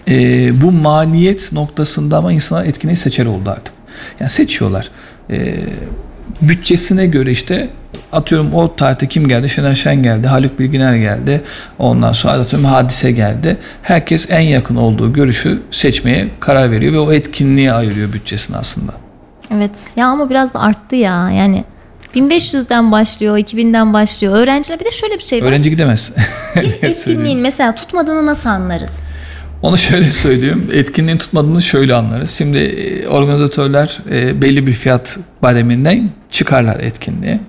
Bu maliyet noktasında ama insanlar etkinliği seçer oldu artık. Yani seçiyorlar. Bütçesine göre işte atıyorum o tarihte kim geldi? Şener Şen geldi, Haluk Bilginer geldi. Ondan sonra atıyorum Hadise geldi. Herkes en yakın olduğu görüşü seçmeye karar veriyor ve o etkinliğe ayırıyor bütçesini aslında. Evet ya, ama biraz da arttı ya. Yani 1500'den başlıyor, 2000'den başlıyor. Öğrenciler, bir de şöyle bir şey var. Öğrenci gidemez. Bir etkinliğin mesela tutmadığını nasıl anlarız? Onu şöyle söyleyeyim. Etkinliğin tutmadığını şöyle anlarız. Şimdi organizatörler belli bir fiyat bareminden çıkarlar etkinliğe.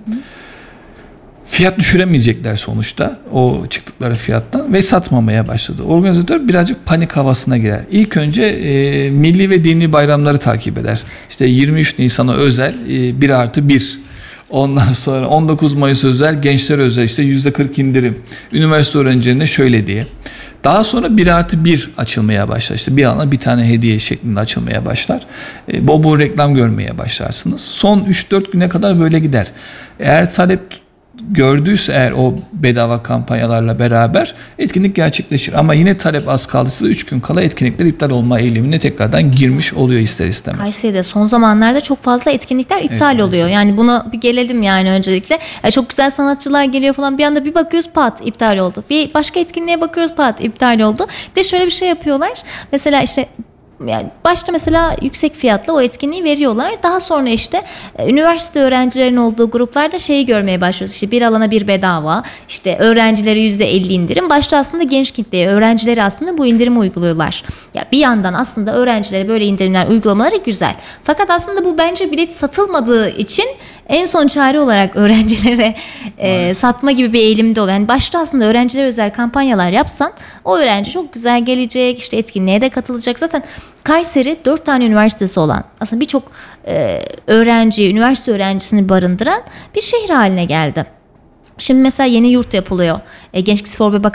Fiyat düşüremeyecekler sonuçta o çıktıkları fiyattan ve satmamaya başladı. Organizatör birazcık panik havasına girer. İlk önce milli ve dini bayramları takip eder. İşte 23 Nisan'a özel 1+1. Ondan sonra 19 Mayıs özel, gençlere özel işte %40 indirim. Üniversite öğrencilerine şöyle diye. Daha sonra 1+1 açılmaya başlar. İşte bir alana bir tane hediye şeklinde açılmaya başlar. Bol bol reklam görmeye başlarsınız. Son 3-4 güne kadar böyle gider. Eğer talep gördüyse eğer o bedava kampanyalarla beraber etkinlik gerçekleşir. Ama yine talep az kaldıysa da 3 gün kala etkinlikler iptal olma eğilimine tekrardan girmiş oluyor ister istemez. Kayseri'de son zamanlarda çok fazla etkinlikler iptal oluyor. Yani buna bir gelelim yani öncelikle. Çok güzel sanatçılar geliyor falan. Bir anda bir bakıyoruz pat iptal oldu. Bir başka etkinliğe bakıyoruz pat iptal oldu. Bir de şöyle bir şey yapıyorlar. Mesela işte yani başta mesela yüksek fiyatla o etkinliği veriyorlar. Daha sonra işte üniversite öğrencilerinin olduğu gruplarda şeyi görmeye başlıyoruz. İşte bir alana bir bedava, işte öğrencilere %50 indirim. Başta aslında genç kitleye, öğrencilere aslında bu indirimi uyguluyorlar. Ya bir yandan aslında öğrencilere böyle indirimler uygulamaları güzel. Fakat aslında bu bence bilet satılmadığı için en son çare olarak öğrencilere satma gibi bir eğilimde oluyor. Yani başta aslında öğrencilere özel kampanyalar yapsan o öğrenci çok güzel gelecek, işte etkinliğe de katılacak. Zaten Kayseri 4 tane üniversitesi olan, aslında birçok öğrenci, üniversite öğrencisini barındıran bir şehir haline geldi. Şimdi mesela yeni yurt yapılıyor. Gençlik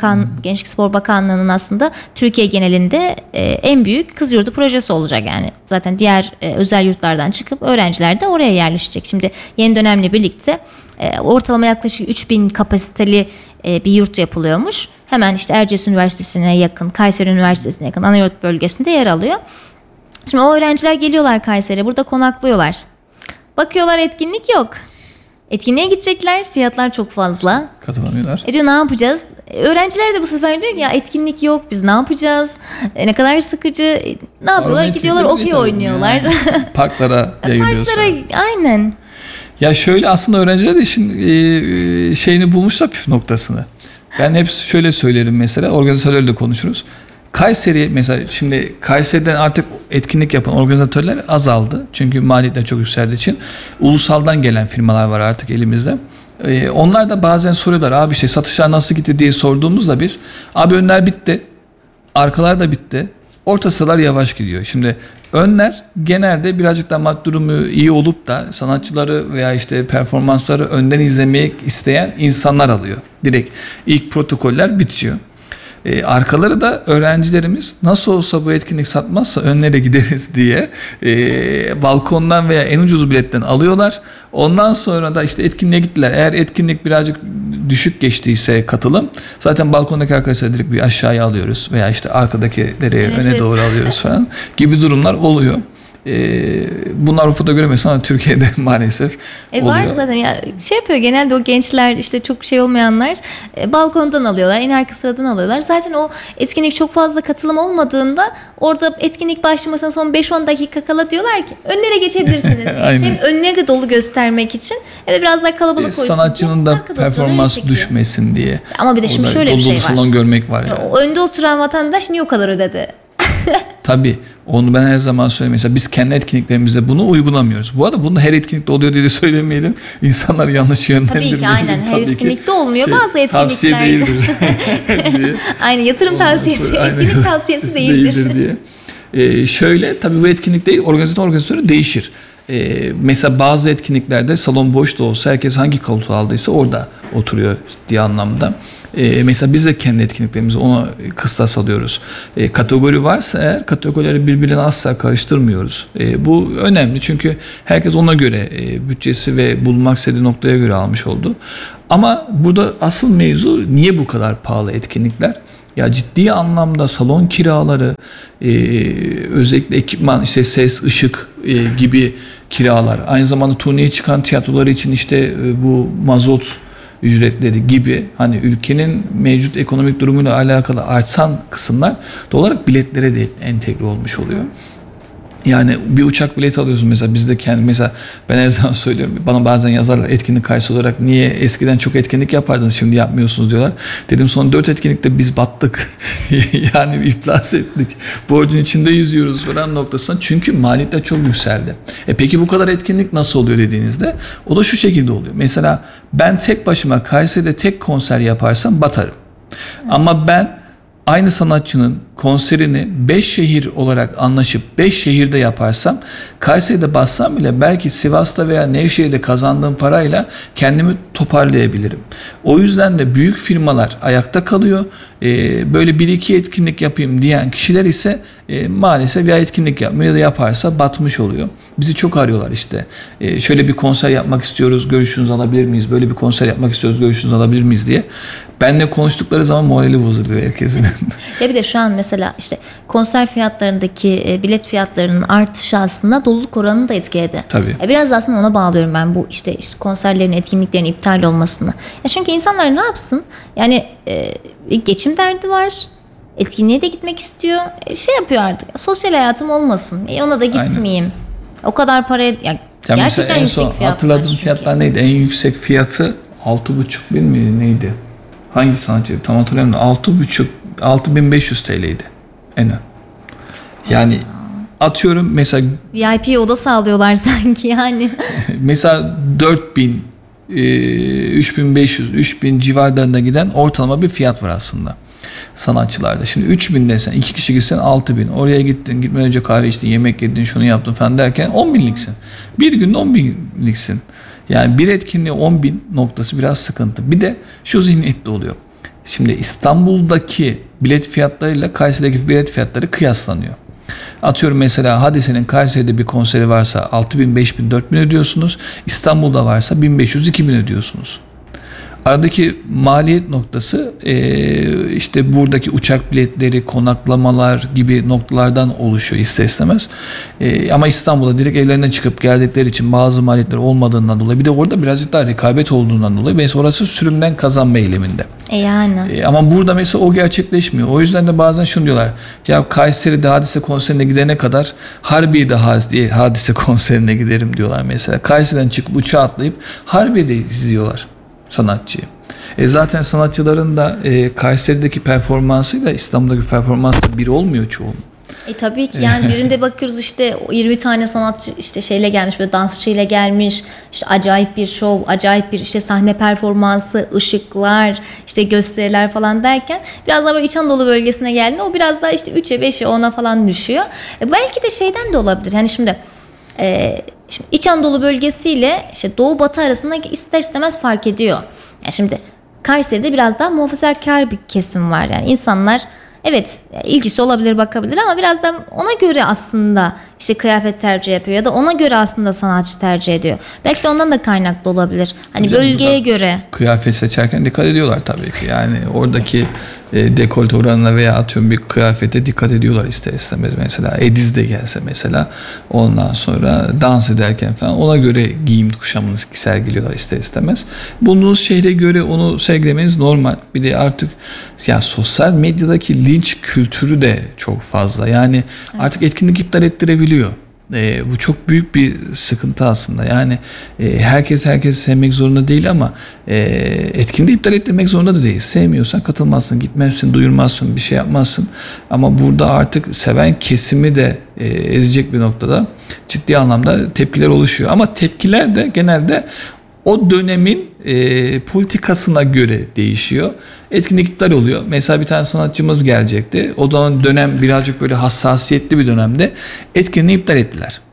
Spor Bakanlığı'nın aslında Türkiye genelinde en büyük kız yurdu projesi olacak yani. Zaten diğer özel yurtlardan çıkıp öğrenciler de oraya yerleşecek. Şimdi yeni dönemle birlikte ortalama yaklaşık 3000 kapasiteli bir yurt yapılıyormuş. Hemen işte Erciyes Üniversitesi'ne yakın, Kayseri Üniversitesi'ne yakın Anayurt bölgesinde yer alıyor. Şimdi o öğrenciler geliyorlar Kayseri'ye, burada konaklıyorlar. Bakıyorlar etkinlik yok. Etkinliğe gidecekler, fiyatlar çok fazla. Katılamıyorlar. Diyor ne yapacağız? Öğrenciler de bu sefer diyor ki ya etkinlik yok, biz ne yapacağız? Ne kadar sıkıcı. Ne yapıyorlar? Gidiyorlar okey oynuyorlar. Yani. Parklara yayılıyorlar. Parklara, aynen. Ya şöyle aslında öğrenciler de işin şeyini bulmuşlar püf noktasını. Ben hep şöyle söylerim mesela, organizatörlerle konuşuruz. Kayseri mesela, şimdi Kayseri'den artık etkinlik yapan organizatörler azaldı. Çünkü maliyetler çok yükseldiği için. Ulusaldan gelen firmalar var artık elimizde. Onlar da bazen soruyorlar, abi işte satışlar nasıl gitti diye sorduğumuzda biz, abi önler bitti, arkalar da bitti, orta sıralar yavaş gidiyor. Şimdi önler genelde birazcık da maddi durumu iyi olup da sanatçıları veya işte performansları önden izlemek isteyen insanlar alıyor. Direkt ilk protokoller bitiyor. Arkaları da öğrencilerimiz nasıl olsa bu etkinlik satmazsa önlere gideriz diye balkondan veya en ucuz biletten alıyorlar. Ondan sonra da işte etkinliğe gittiler. Eğer etkinlik birazcık düşük geçtiyse katılım, zaten balkondaki arkadaşları direkt bir aşağıya alıyoruz veya işte arkadakileri öne doğru alıyoruz falan gibi durumlar oluyor. Bunu Avrupa'da göremiyorsun ama Türkiye'de maalesef oluyor. Var zaten ya, şey yapıyor genelde o gençler, işte çok şey olmayanlar balkondan alıyorlar, en arka sıradan alıyorlar. Zaten o etkinlik çok fazla katılım olmadığında orada etkinlik başlamasına son 5-10 dakika kala diyorlar ki önlere geçebilirsiniz. Hem önleri de dolu göstermek için hem de biraz daha kalabalık koysun. Sanatçının da performans düşmesin diye. Ama bir de şimdi şöyle bir şey var. Salon görmek var yani. Önde oturan vatandaş niye o kadar ödedi? Tabii. Onu ben her zaman söylüyorum. Mesela biz kendi etkinliklerimizde bunu uygulamıyoruz. Bu arada bunu her etkinlikte oluyor diye de söylemeyelim. İnsanlar yanlış yönlendirmeyelim. Tabii ki aynen. Her etkinlikte olmuyor. Bazı etkinlikler. Tavsiye değildir. diye. Aynen, yatırım tavsiyesi, etkinlik tavsiyesi değildir. diye. Şöyle tabii bu etkinlikte organizatörü değişir. Mesela bazı etkinliklerde salon boş da olsa herkes hangi koltuğu aldıysa orada oturuyor diye anlamda. Mesela biz de kendi etkinliklerimizi ona kıstas alıyoruz. Kategori varsa eğer kategorileri birbirine asla karıştırmıyoruz. Bu önemli çünkü herkes ona göre bütçesi ve bulunmak istediği noktaya göre almış oldu. Ama burada asıl mevzu niye bu kadar pahalı etkinlikler? Ya ciddi anlamda salon kiraları, özellikle ekipman, işte ses, ışık gibi kiralar. Aynı zamanda turneye çıkan tiyatrolar için işte bu mazot ücretleri gibi hani ülkenin mevcut ekonomik durumuyla alakalı artan kısımlar doğal olarak biletlere de entegre olmuş oluyor. Yani bir uçak bileti alıyorsun mesela, bizde mesela ben her zaman söylüyorum, bana bazen yazarlar etkinlik kayısı olarak, niye eskiden çok etkinlik yapardınız şimdi yapmıyorsunuz diyorlar. Dedim son 4 etkinlikte biz battık yani iflas ettik, borcun içinde yüzüyoruz falan noktasına, çünkü maliyetler çok yükseldi. Peki bu kadar etkinlik nasıl oluyor dediğinizde o da şu şekilde oluyor. Mesela ben tek başıma Kayseri'de tek konser yaparsam batarım. Evet. Ama ben aynı sanatçının konserini 5 şehir olarak anlaşıp 5 şehirde yaparsam, Kayseri'de bassam bile belki Sivas'ta veya Nevşehir'de kazandığım parayla kendimi toparlayabilirim. O yüzden de büyük firmalar ayakta kalıyor. Böyle 1-2 etkinlik yapayım diyen kişiler ise maalesef ya etkinlik yapmıyor ya da yaparsa batmış oluyor. Bizi çok arıyorlar işte. Şöyle bir konser yapmak istiyoruz, görüşünüzü alabilir miyiz? Böyle bir konser yapmak istiyoruz, görüşünüzü alabilir miyiz diye. Benle konuştukları zaman morali bozuluyor herkesin. Ya bir de şu an mesela işte konser fiyatlarındaki bilet fiyatlarının artışı aslında doluluk oranını da etkiledi. Tabii. Biraz da aslında ona bağlıyorum ben bu işte konserlerin, etkinliklerin iptal olmasını. Ya çünkü insanlar ne yapsın? Yani geçim derdi var. Etkinliğe de gitmek istiyor. Şey yapıyor artık. Sosyal hayatım olmasın. Ona da gitmeyeyim. Aynen. O kadar paraya gerçekten en yüksek son fiyatlar. Hatırladığım fiyatlar neydi? En yüksek fiyatı 6,5 bin mi neydi? Hangi sanatçı? Tam hatırlamıyorum. 6.500 TL'ydi. Yani atıyorum mesela VIP oda sağlıyorlar sanki yani. Mesela 4.000, 3.500, 3.000 civarlarında giden ortalama bir fiyat var aslında sanatçılarda. Şimdi 3.000 desen, 2 kişi gitsen 6.000. Oraya gittin, gitmeden önce kahve içtin, yemek yedin, şunu yaptın falan derken 10.000'liksin. Bir günde 10.000'liksin. Yani bir etkinliğe 10.000 noktası biraz sıkıntı. Bir de şu zihniyette oluyor. Şimdi İstanbul'daki bilet fiyatlarıyla Kayseri'deki bilet fiyatları kıyaslanıyor. Atıyorum mesela Hadise'nin Kayseri'de bir konseri varsa 6.000, 5.000, 4.000 ödüyorsunuz. İstanbul'da varsa 1.500, 2.000 ödüyorsunuz. Aradaki maliyet noktası işte buradaki uçak biletleri, konaklamalar gibi noktalardan oluşuyor ister istemez. Ama İstanbul'da direkt evlerinden çıkıp geldikleri için bazı maliyetler olmadığından dolayı, bir de orada birazcık daha rekabet olduğundan dolayı mesela orası sürümden kazanma eğiliminde. Yani. Ama burada mesela o gerçekleşmiyor. O yüzden de bazen şunu diyorlar. Ya Kayseri'de Hadise konserine gidene kadar Harbiye'de Hadise konserine giderim diyorlar mesela. Kayseri'den çıkıp uçağa atlayıp Harbiye'de izliyorlar sanatçıyı. Zaten sanatçıların da Kayseri'deki performansıyla İstanbul'daki performans da bir olmuyor çoğunun. Tabii ki yani birinde bakıyoruz işte 20 tane sanatçı işte şeyle gelmiş, böyle dansçıyla gelmiş, işte acayip bir şov, acayip bir işte sahne performansı, ışıklar, işte gösteriler falan derken biraz daha böyle İç Anadolu bölgesine geldiğinde o biraz daha işte 3'e 5'e 10'a falan düşüyor. Belki de şeyden de olabilir. Yani şimdi İç Anadolu bölgesiyle işte Doğu Batı arasında ister istemez fark ediyor. Yani şimdi Kayseri'de biraz daha muhafazakar bir kesim var. Yani insanlar evet ilgisi olabilir, bakabilir ama biraz da ona göre aslında işte kıyafet tercih yapıyor ya da ona göre aslında sanatçı tercih ediyor. Belki de ondan da kaynaklı olabilir. Hani bölgeye göre. Kıyafet seçerken dikkat ediyorlar tabii ki. Yani oradaki dekolte oranına veya atıyorum bir kıyafete dikkat ediyorlar ister istemez. Mesela Ediz de gelse mesela, ondan sonra dans ederken falan ona göre giyim kuşamını sergiliyorlar ister istemez. Bulunduğunuz şehre göre onu sergilemeniz normal. Bir de artık ya sosyal medyadaki linç kültürü de çok fazla. Yani evet, artık etkinlik iptal ettirebiliyor. Bu çok büyük bir sıkıntı aslında. Yani herkes sevmek zorunda değil ama etkinliği iptal ettirmek zorunda da değil. Sevmiyorsan katılmazsın, gitmezsin, duyurmazsın, bir şey yapmazsın. Ama burada artık seven kesimi de ezecek bir noktada ciddi anlamda tepkiler oluşuyor. Ama tepkiler de genelde o dönemin politikasına göre değişiyor. Etkinlik iptal oluyor. Mesela bir tane sanatçımız gelecekti. O zaman dönem birazcık böyle hassasiyetli bir dönemde etkinliği iptal ettiler.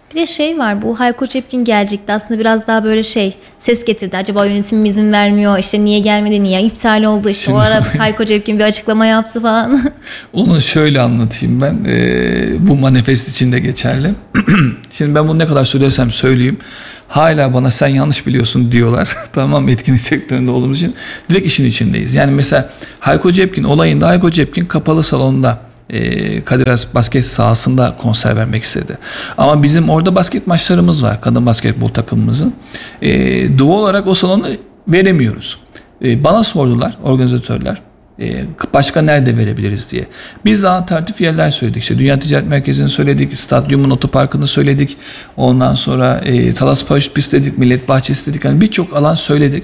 Bir de şey var, bu Hayko Cepkin gelecekti aslında, biraz daha böyle ses getirdi. Acaba yönetim mi izin vermiyor, işte niye gelmedi, niye iptal oldu, işte o ara Hayko Cepkin bir açıklama yaptı falan. Onu şöyle anlatayım ben. Bu manifest için de geçerli. Şimdi ben bunu ne kadar söylesem söyleyeyim, hala bana sen yanlış biliyorsun diyorlar. Tamam, etkinlik sektöründe olduğumuz için direkt işin içindeyiz. Yani mesela Hayko Cepkin olayında Hayko Cepkin kapalı salonda Kadir Has basket sahasında konser vermek istedi. Ama bizim orada basket maçlarımız var. Kadın basketbol takımımızın. Doğal olarak o salonu veremiyoruz. Bana sordular organizatörler. Başka nerede verebiliriz diye. Biz de alternatif yerler söyledik. İşte Dünya Ticaret Merkezi'ni söyledik. Stadyumun otoparkını söyledik. Ondan sonra Talas Paraşüt Pist dedik. Millet Bahçesi dedik. Yani birçok alan söyledik.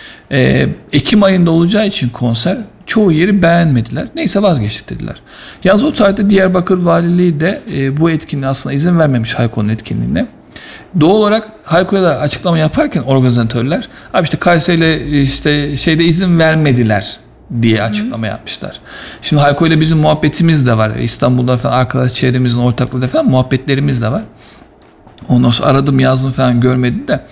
Ekim ayında olacağı için konser çoğu yeri beğenmediler. Neyse vazgeçtik dediler. Yalnız o tarihte Diyarbakır Valiliği de bu etkinliğe aslında izin vermemiş, Hayko'nun etkinliğine. Doğal olarak Hayko'ya da açıklama yaparken organizatörler abi işte Kayseri'yle işte şeyde izin vermediler diye açıklama yapmışlar. Şimdi Hayko ile bizim muhabbetimiz de var. İstanbul'da falan arkadaş çevremizin ortaklığında falan muhabbetlerimiz de var. Ondan sonra aradım, yazdım falan, görmedi de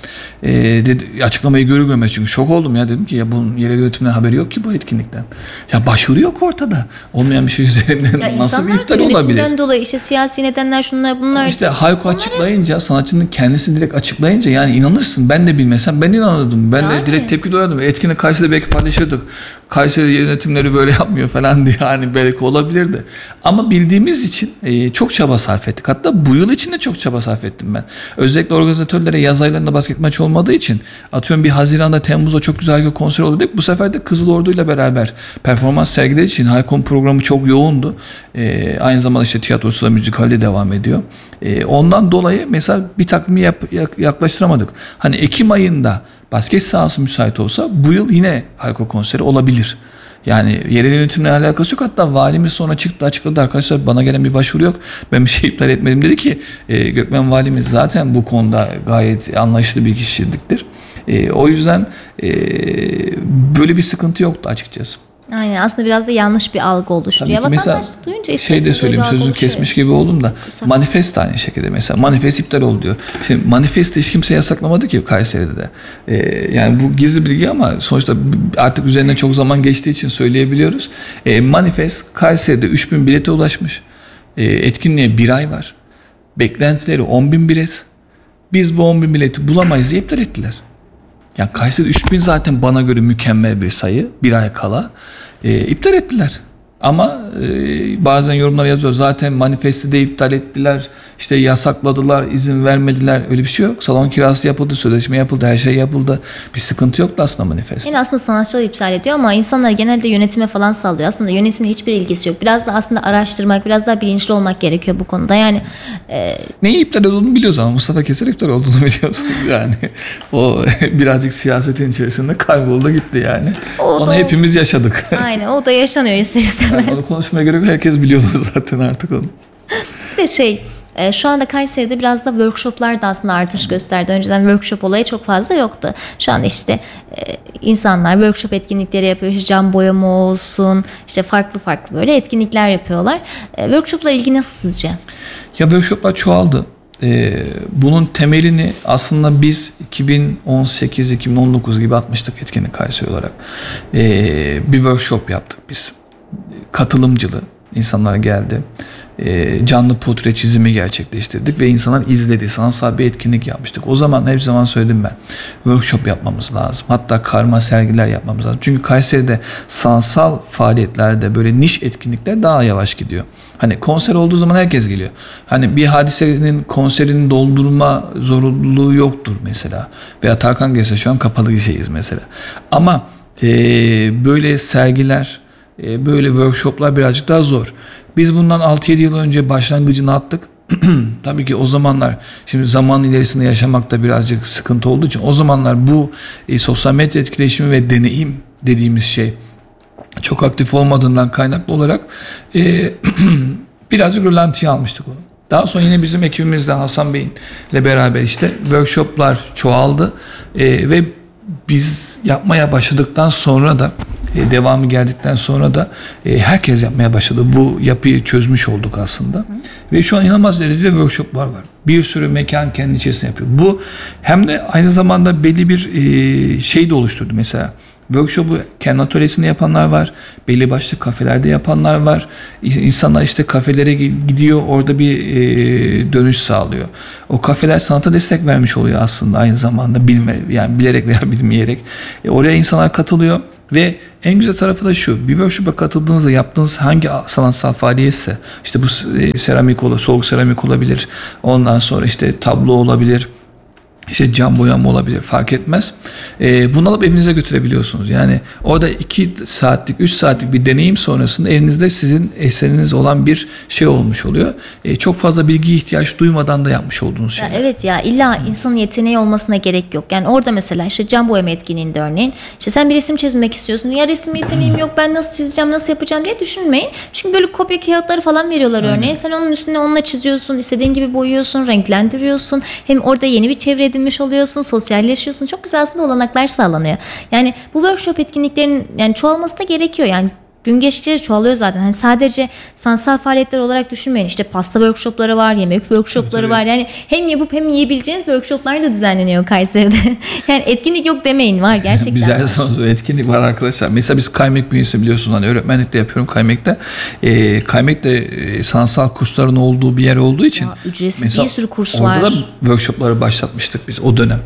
dedi, açıklamayı görür görmez çünkü şok oldum ya, dedim ki ya bunun yerel yönetimden haberi yok ki bu etkinlikten. Ya başvuru yok ortada. Olmayan bir şey üzerinden Ya nasıl bir iptal yönetimden olabilir? dolayı işte siyasi nedenler, şunlar bunlar. İşte Hayko açıklayınca, sanatçının kendisi direkt açıklayınca yani inanırsın. Ben de bilmesem ben inanırdım. Ben de direkt tepki duyardım. Etkinlik Kayseri'de belki paylaşırdık. Kayseri yönetimleri böyle yapmıyor falan diye, yani belki olabilirdi. Ama bildiğimiz için çok çaba sarf ettik. Hatta bu yıl için de çok çaba sarf ettim ben. Özellikle organizatörlere yaz aylarında basket maçı olmadığı için, atıyorum bir Haziran'da Temmuz'da çok güzel bir konser oldu dedik. Bu sefer de Kızıl Ordu ile beraber performans sergilediği için Hayko'nun programı çok yoğundu. Aynı zamanda işte tiyatrosu da, müzikalde devam ediyor. Ondan dolayı mesela bir takvimi yaklaştıramadık. Hani Ekim ayında basket sahası müsait olsa bu yıl yine Hayko konseri olabilir. Yani yerel yönetimle alakası yok. Hatta valimiz sonra çıktı, açıkladı, arkadaşlar bana gelen bir başvuru yok, ben bir şey iptal etmedim dedi ki Gökmen valimiz zaten bu konuda gayet anlayışlı bir kişiliktir. O yüzden böyle bir sıkıntı yoktu açıkçası. Aynen, aslında biraz da yanlış bir algı oluştu. Ya vatandaş duyunca şey de söyleyeyim, sözünü kesmiş gibi oldum da, manifest aynı şekilde mesela. Manifest iptal oldu diyor. Şimdi manifesti hiç kimse yasaklamadı ki Kayseri'de de. Yani bu gizli bilgi ama sonuçta artık üzerinden çok zaman geçtiği için söyleyebiliyoruz. Manifest Kayseri'de 3000 bilete ulaşmış. Etkinliğe bir ay var. Beklentileri 10.000 bilet. Biz bu 10.000 bileti bulamayız diye iptal ettiler. Yani Kayseri 3000 zaten bana göre mükemmel bir sayı. Bir ay kala. İptal ettiler. Ama bazen yorumlar yazıyor. Zaten manifesti de iptal ettiler. İşte yasakladılar, izin vermediler. Öyle bir şey yok. Salon kirası yapıldı, sözleşme yapıldı, her şey yapıldı. Bir sıkıntı yoktu aslında manifestte. Yani aslında sanatçılar iptal ediyor ama insanlar genelde yönetime falan sallıyor. Aslında yönetimle hiçbir ilgisi yok. Biraz da aslında araştırmak, biraz daha bilinçli olmak gerekiyor bu konuda. Yani neyi iptal olduğunu biliyoruz ama Mustafa Keser iptal olduğunu biliyorsunuz yani. O birazcık siyasetin içerisinde kayboldu gitti yani. Onu hepimiz yaşadık. Aynen, o da yaşanıyor ister istemez. Yani onu konuşmaya gerek yok, herkes biliyordu zaten artık onu. Bir de şu anda Kayseri'de biraz da workshoplar da aslında artış gösterdi. Önceden workshop olayı çok fazla yoktu. Şu anda işte insanlar workshop etkinlikleri yapıyor. İşte cam boyama olsun, işte farklı böyle etkinlikler yapıyorlar. Workshopla ilgili nasıl sizce? Ya workshoplar çoğaldı. Bunun temelini aslında biz 2018-2019 gibi atmıştık etkinlik Kayseri olarak. Bir workshop yaptık biz. Katılımcılı insanlar geldi. Canlı portre çizimi gerçekleştirdik ve insanlar izledi. Sanatsal bir etkinlik yapmıştık. O zaman hep zaman söyledim ben. Workshop yapmamız lazım. Hatta karma sergiler yapmamız lazım. Çünkü Kayseri'de sanatsal faaliyetlerde böyle niş etkinlikler daha yavaş gidiyor. Hani konser olduğu zaman herkes geliyor. Hani bir Hadise'nin konserini doldurma zorunluluğu yoktur mesela. Veya Tarkan gelse şu an kapalı gişeyiz mesela. Ama böyle sergiler, böyle workshoplar birazcık daha zor. Biz bundan 6-7 yıl önce başlangıcını attık. Tabii ki o zamanlar, şimdi zaman ilerisinde yaşamakta birazcık sıkıntı olduğu için o zamanlar bu sosyal medya etkileşimi ve deneyim dediğimiz şey çok aktif olmadığından kaynaklı olarak birazcık rölantiye almıştık onu. Daha sonra yine bizim ekibimizle Hasan Bey'in ile beraber işte workshoplar çoğaldı ve biz yapmaya başladıktan sonra da devamı geldikten sonra da herkes yapmaya başladı. Bu yapıyı çözmüş olduk aslında. Ve şu an inanılmaz derecede workshoplar var. Bir sürü mekan kendi içerisinde yapıyor. Bu hem de aynı zamanda belli bir şey de oluşturdu. Mesela workshop'u kendi atölyesinde yapanlar var. Belli başlı kafelerde yapanlar var. İnsanlar işte kafelere gidiyor. Orada bir dönüş sağlıyor. O kafeler sanata destek vermiş oluyor aslında aynı zamanda. Yani bilerek veya bilmeyerek. Oraya insanlar katılıyor. Ve en güzel tarafı da şu. Bir workshop'a katıldığınızda yaptığınız hangi sanatsal faaliyetse, işte bu seramik olabilir, soğuk seramik olabilir. Ondan sonra işte tablo olabilir. İşte cam boyama olabilir, fark etmez. Bunu alıp evinize götürebiliyorsunuz. Yani orada 2 saatlik, 3 saatlik bir deneyim sonrasında elinizde sizin eseriniz olan bir şey olmuş oluyor. Çok fazla bilgiye ihtiyaç duymadan da yapmış olduğunuz şey. Evet ya, illa insanın yeteneği olmasına gerek yok. Yani orada mesela işte cam boyama etkinliğinde örneğin işte sen bir resim çizmek istiyorsun. Ya resim yeteneğim yok, ben nasıl çizeceğim, nasıl yapacağım diye düşünmeyin. Çünkü böyle kopya kağıtları falan veriyorlar örneğin. Sen onun üstüne onunla çiziyorsun, istediğin gibi boyuyorsun, renklendiriyorsun. Hem orada yeni bir çevre edinmiş oluyorsun, sosyalleşiyorsun. Çok güzel aslında olanaklar sağlanıyor. Yani bu workshop etkinliklerinin yani çoğalması da gerekiyor. Yani gün geçtikçe çoğalıyor zaten. Hani sadece sanatsal faaliyetler olarak düşünmeyin. İşte pasta workshopları var, yemek workshopları var. Yani hem yapıp hem yiyebileceğiniz workshoplar da düzenleniyor Kayseri'de. Yani etkinlik yok demeyin, var gerçekten. Biz her zaman etkinlik var arkadaşlar. Mesela biz Kaymek bünyesinde biliyorsunuz hani öğretmenlik de yapıyorum Kaymek'te. Kaymek'te sanatsal kursların olduğu bir yer olduğu için. Ücretsiz bir sürü kurs orada var. Orada da workshopları başlatmıştık biz o dönem.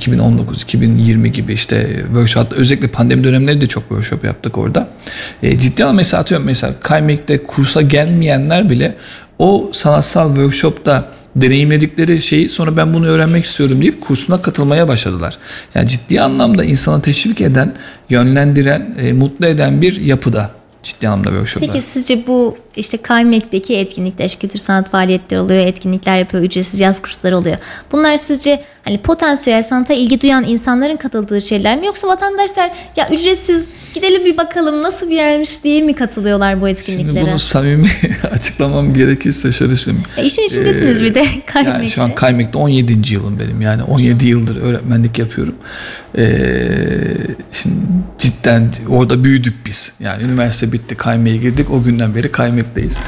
2019-2020 gibi işte workshop. Hatta özellikle pandemi dönemleri de çok workshop yaptık orada. Ciddi anlamda mesela atıyorum, mesela Kaymek'te kursa gelmeyenler bile o sanatsal workshopta deneyimledikleri şeyi sonra ben bunu öğrenmek istiyorum deyip kursuna katılmaya başladılar. Yani ciddi anlamda insanı teşvik eden, yönlendiren, mutlu eden bir yapıda ciddi anlamda workshoplar. Peki sizce bu işte Kaymek'teki etkinlikler, işte kültür sanat faaliyetleri oluyor, etkinlikler yapıyor, ücretsiz yaz kursları oluyor. Bunlar sizce hani potansiyel sanata ilgi duyan insanların katıldığı şeyler mi, yoksa vatandaşlar ya ücretsiz gidelim bir bakalım nasıl bir yermiş diye mi katılıyorlar bu etkinliklere? Şimdi bunu samimi açıklamam gerekirse şöyle söyleyeyim. İşin içindesiniz bir de Kaymek'te. Yani şu an Kaymek'te 17. yılım benim. Yani 17 yıldır öğretmenlik yapıyorum. Şimdi cidden orada büyüdük biz. Yani üniversite bitti, Kaymek'e girdik. O günden beri Kaymek'teyiz.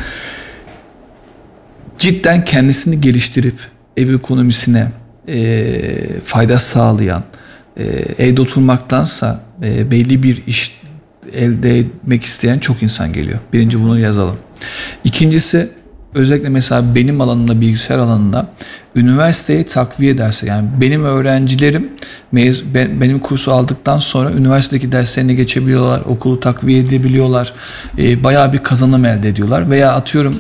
Cidden kendisini geliştirip ev ekonomisine fayda sağlayan, evde oturmaktansa belli bir iş elde etmek isteyen çok insan geliyor. Birinci bunu yazalım. İkincisi, özellikle mesela benim alanımda, bilgisayar alanında üniversiteye takviye dersi, yani benim öğrencilerim benim kursu aldıktan sonra üniversitedeki derslerine geçebiliyorlar, okulu takviye edebiliyorlar, bayağı bir kazanım elde ediyorlar. Veya atıyorum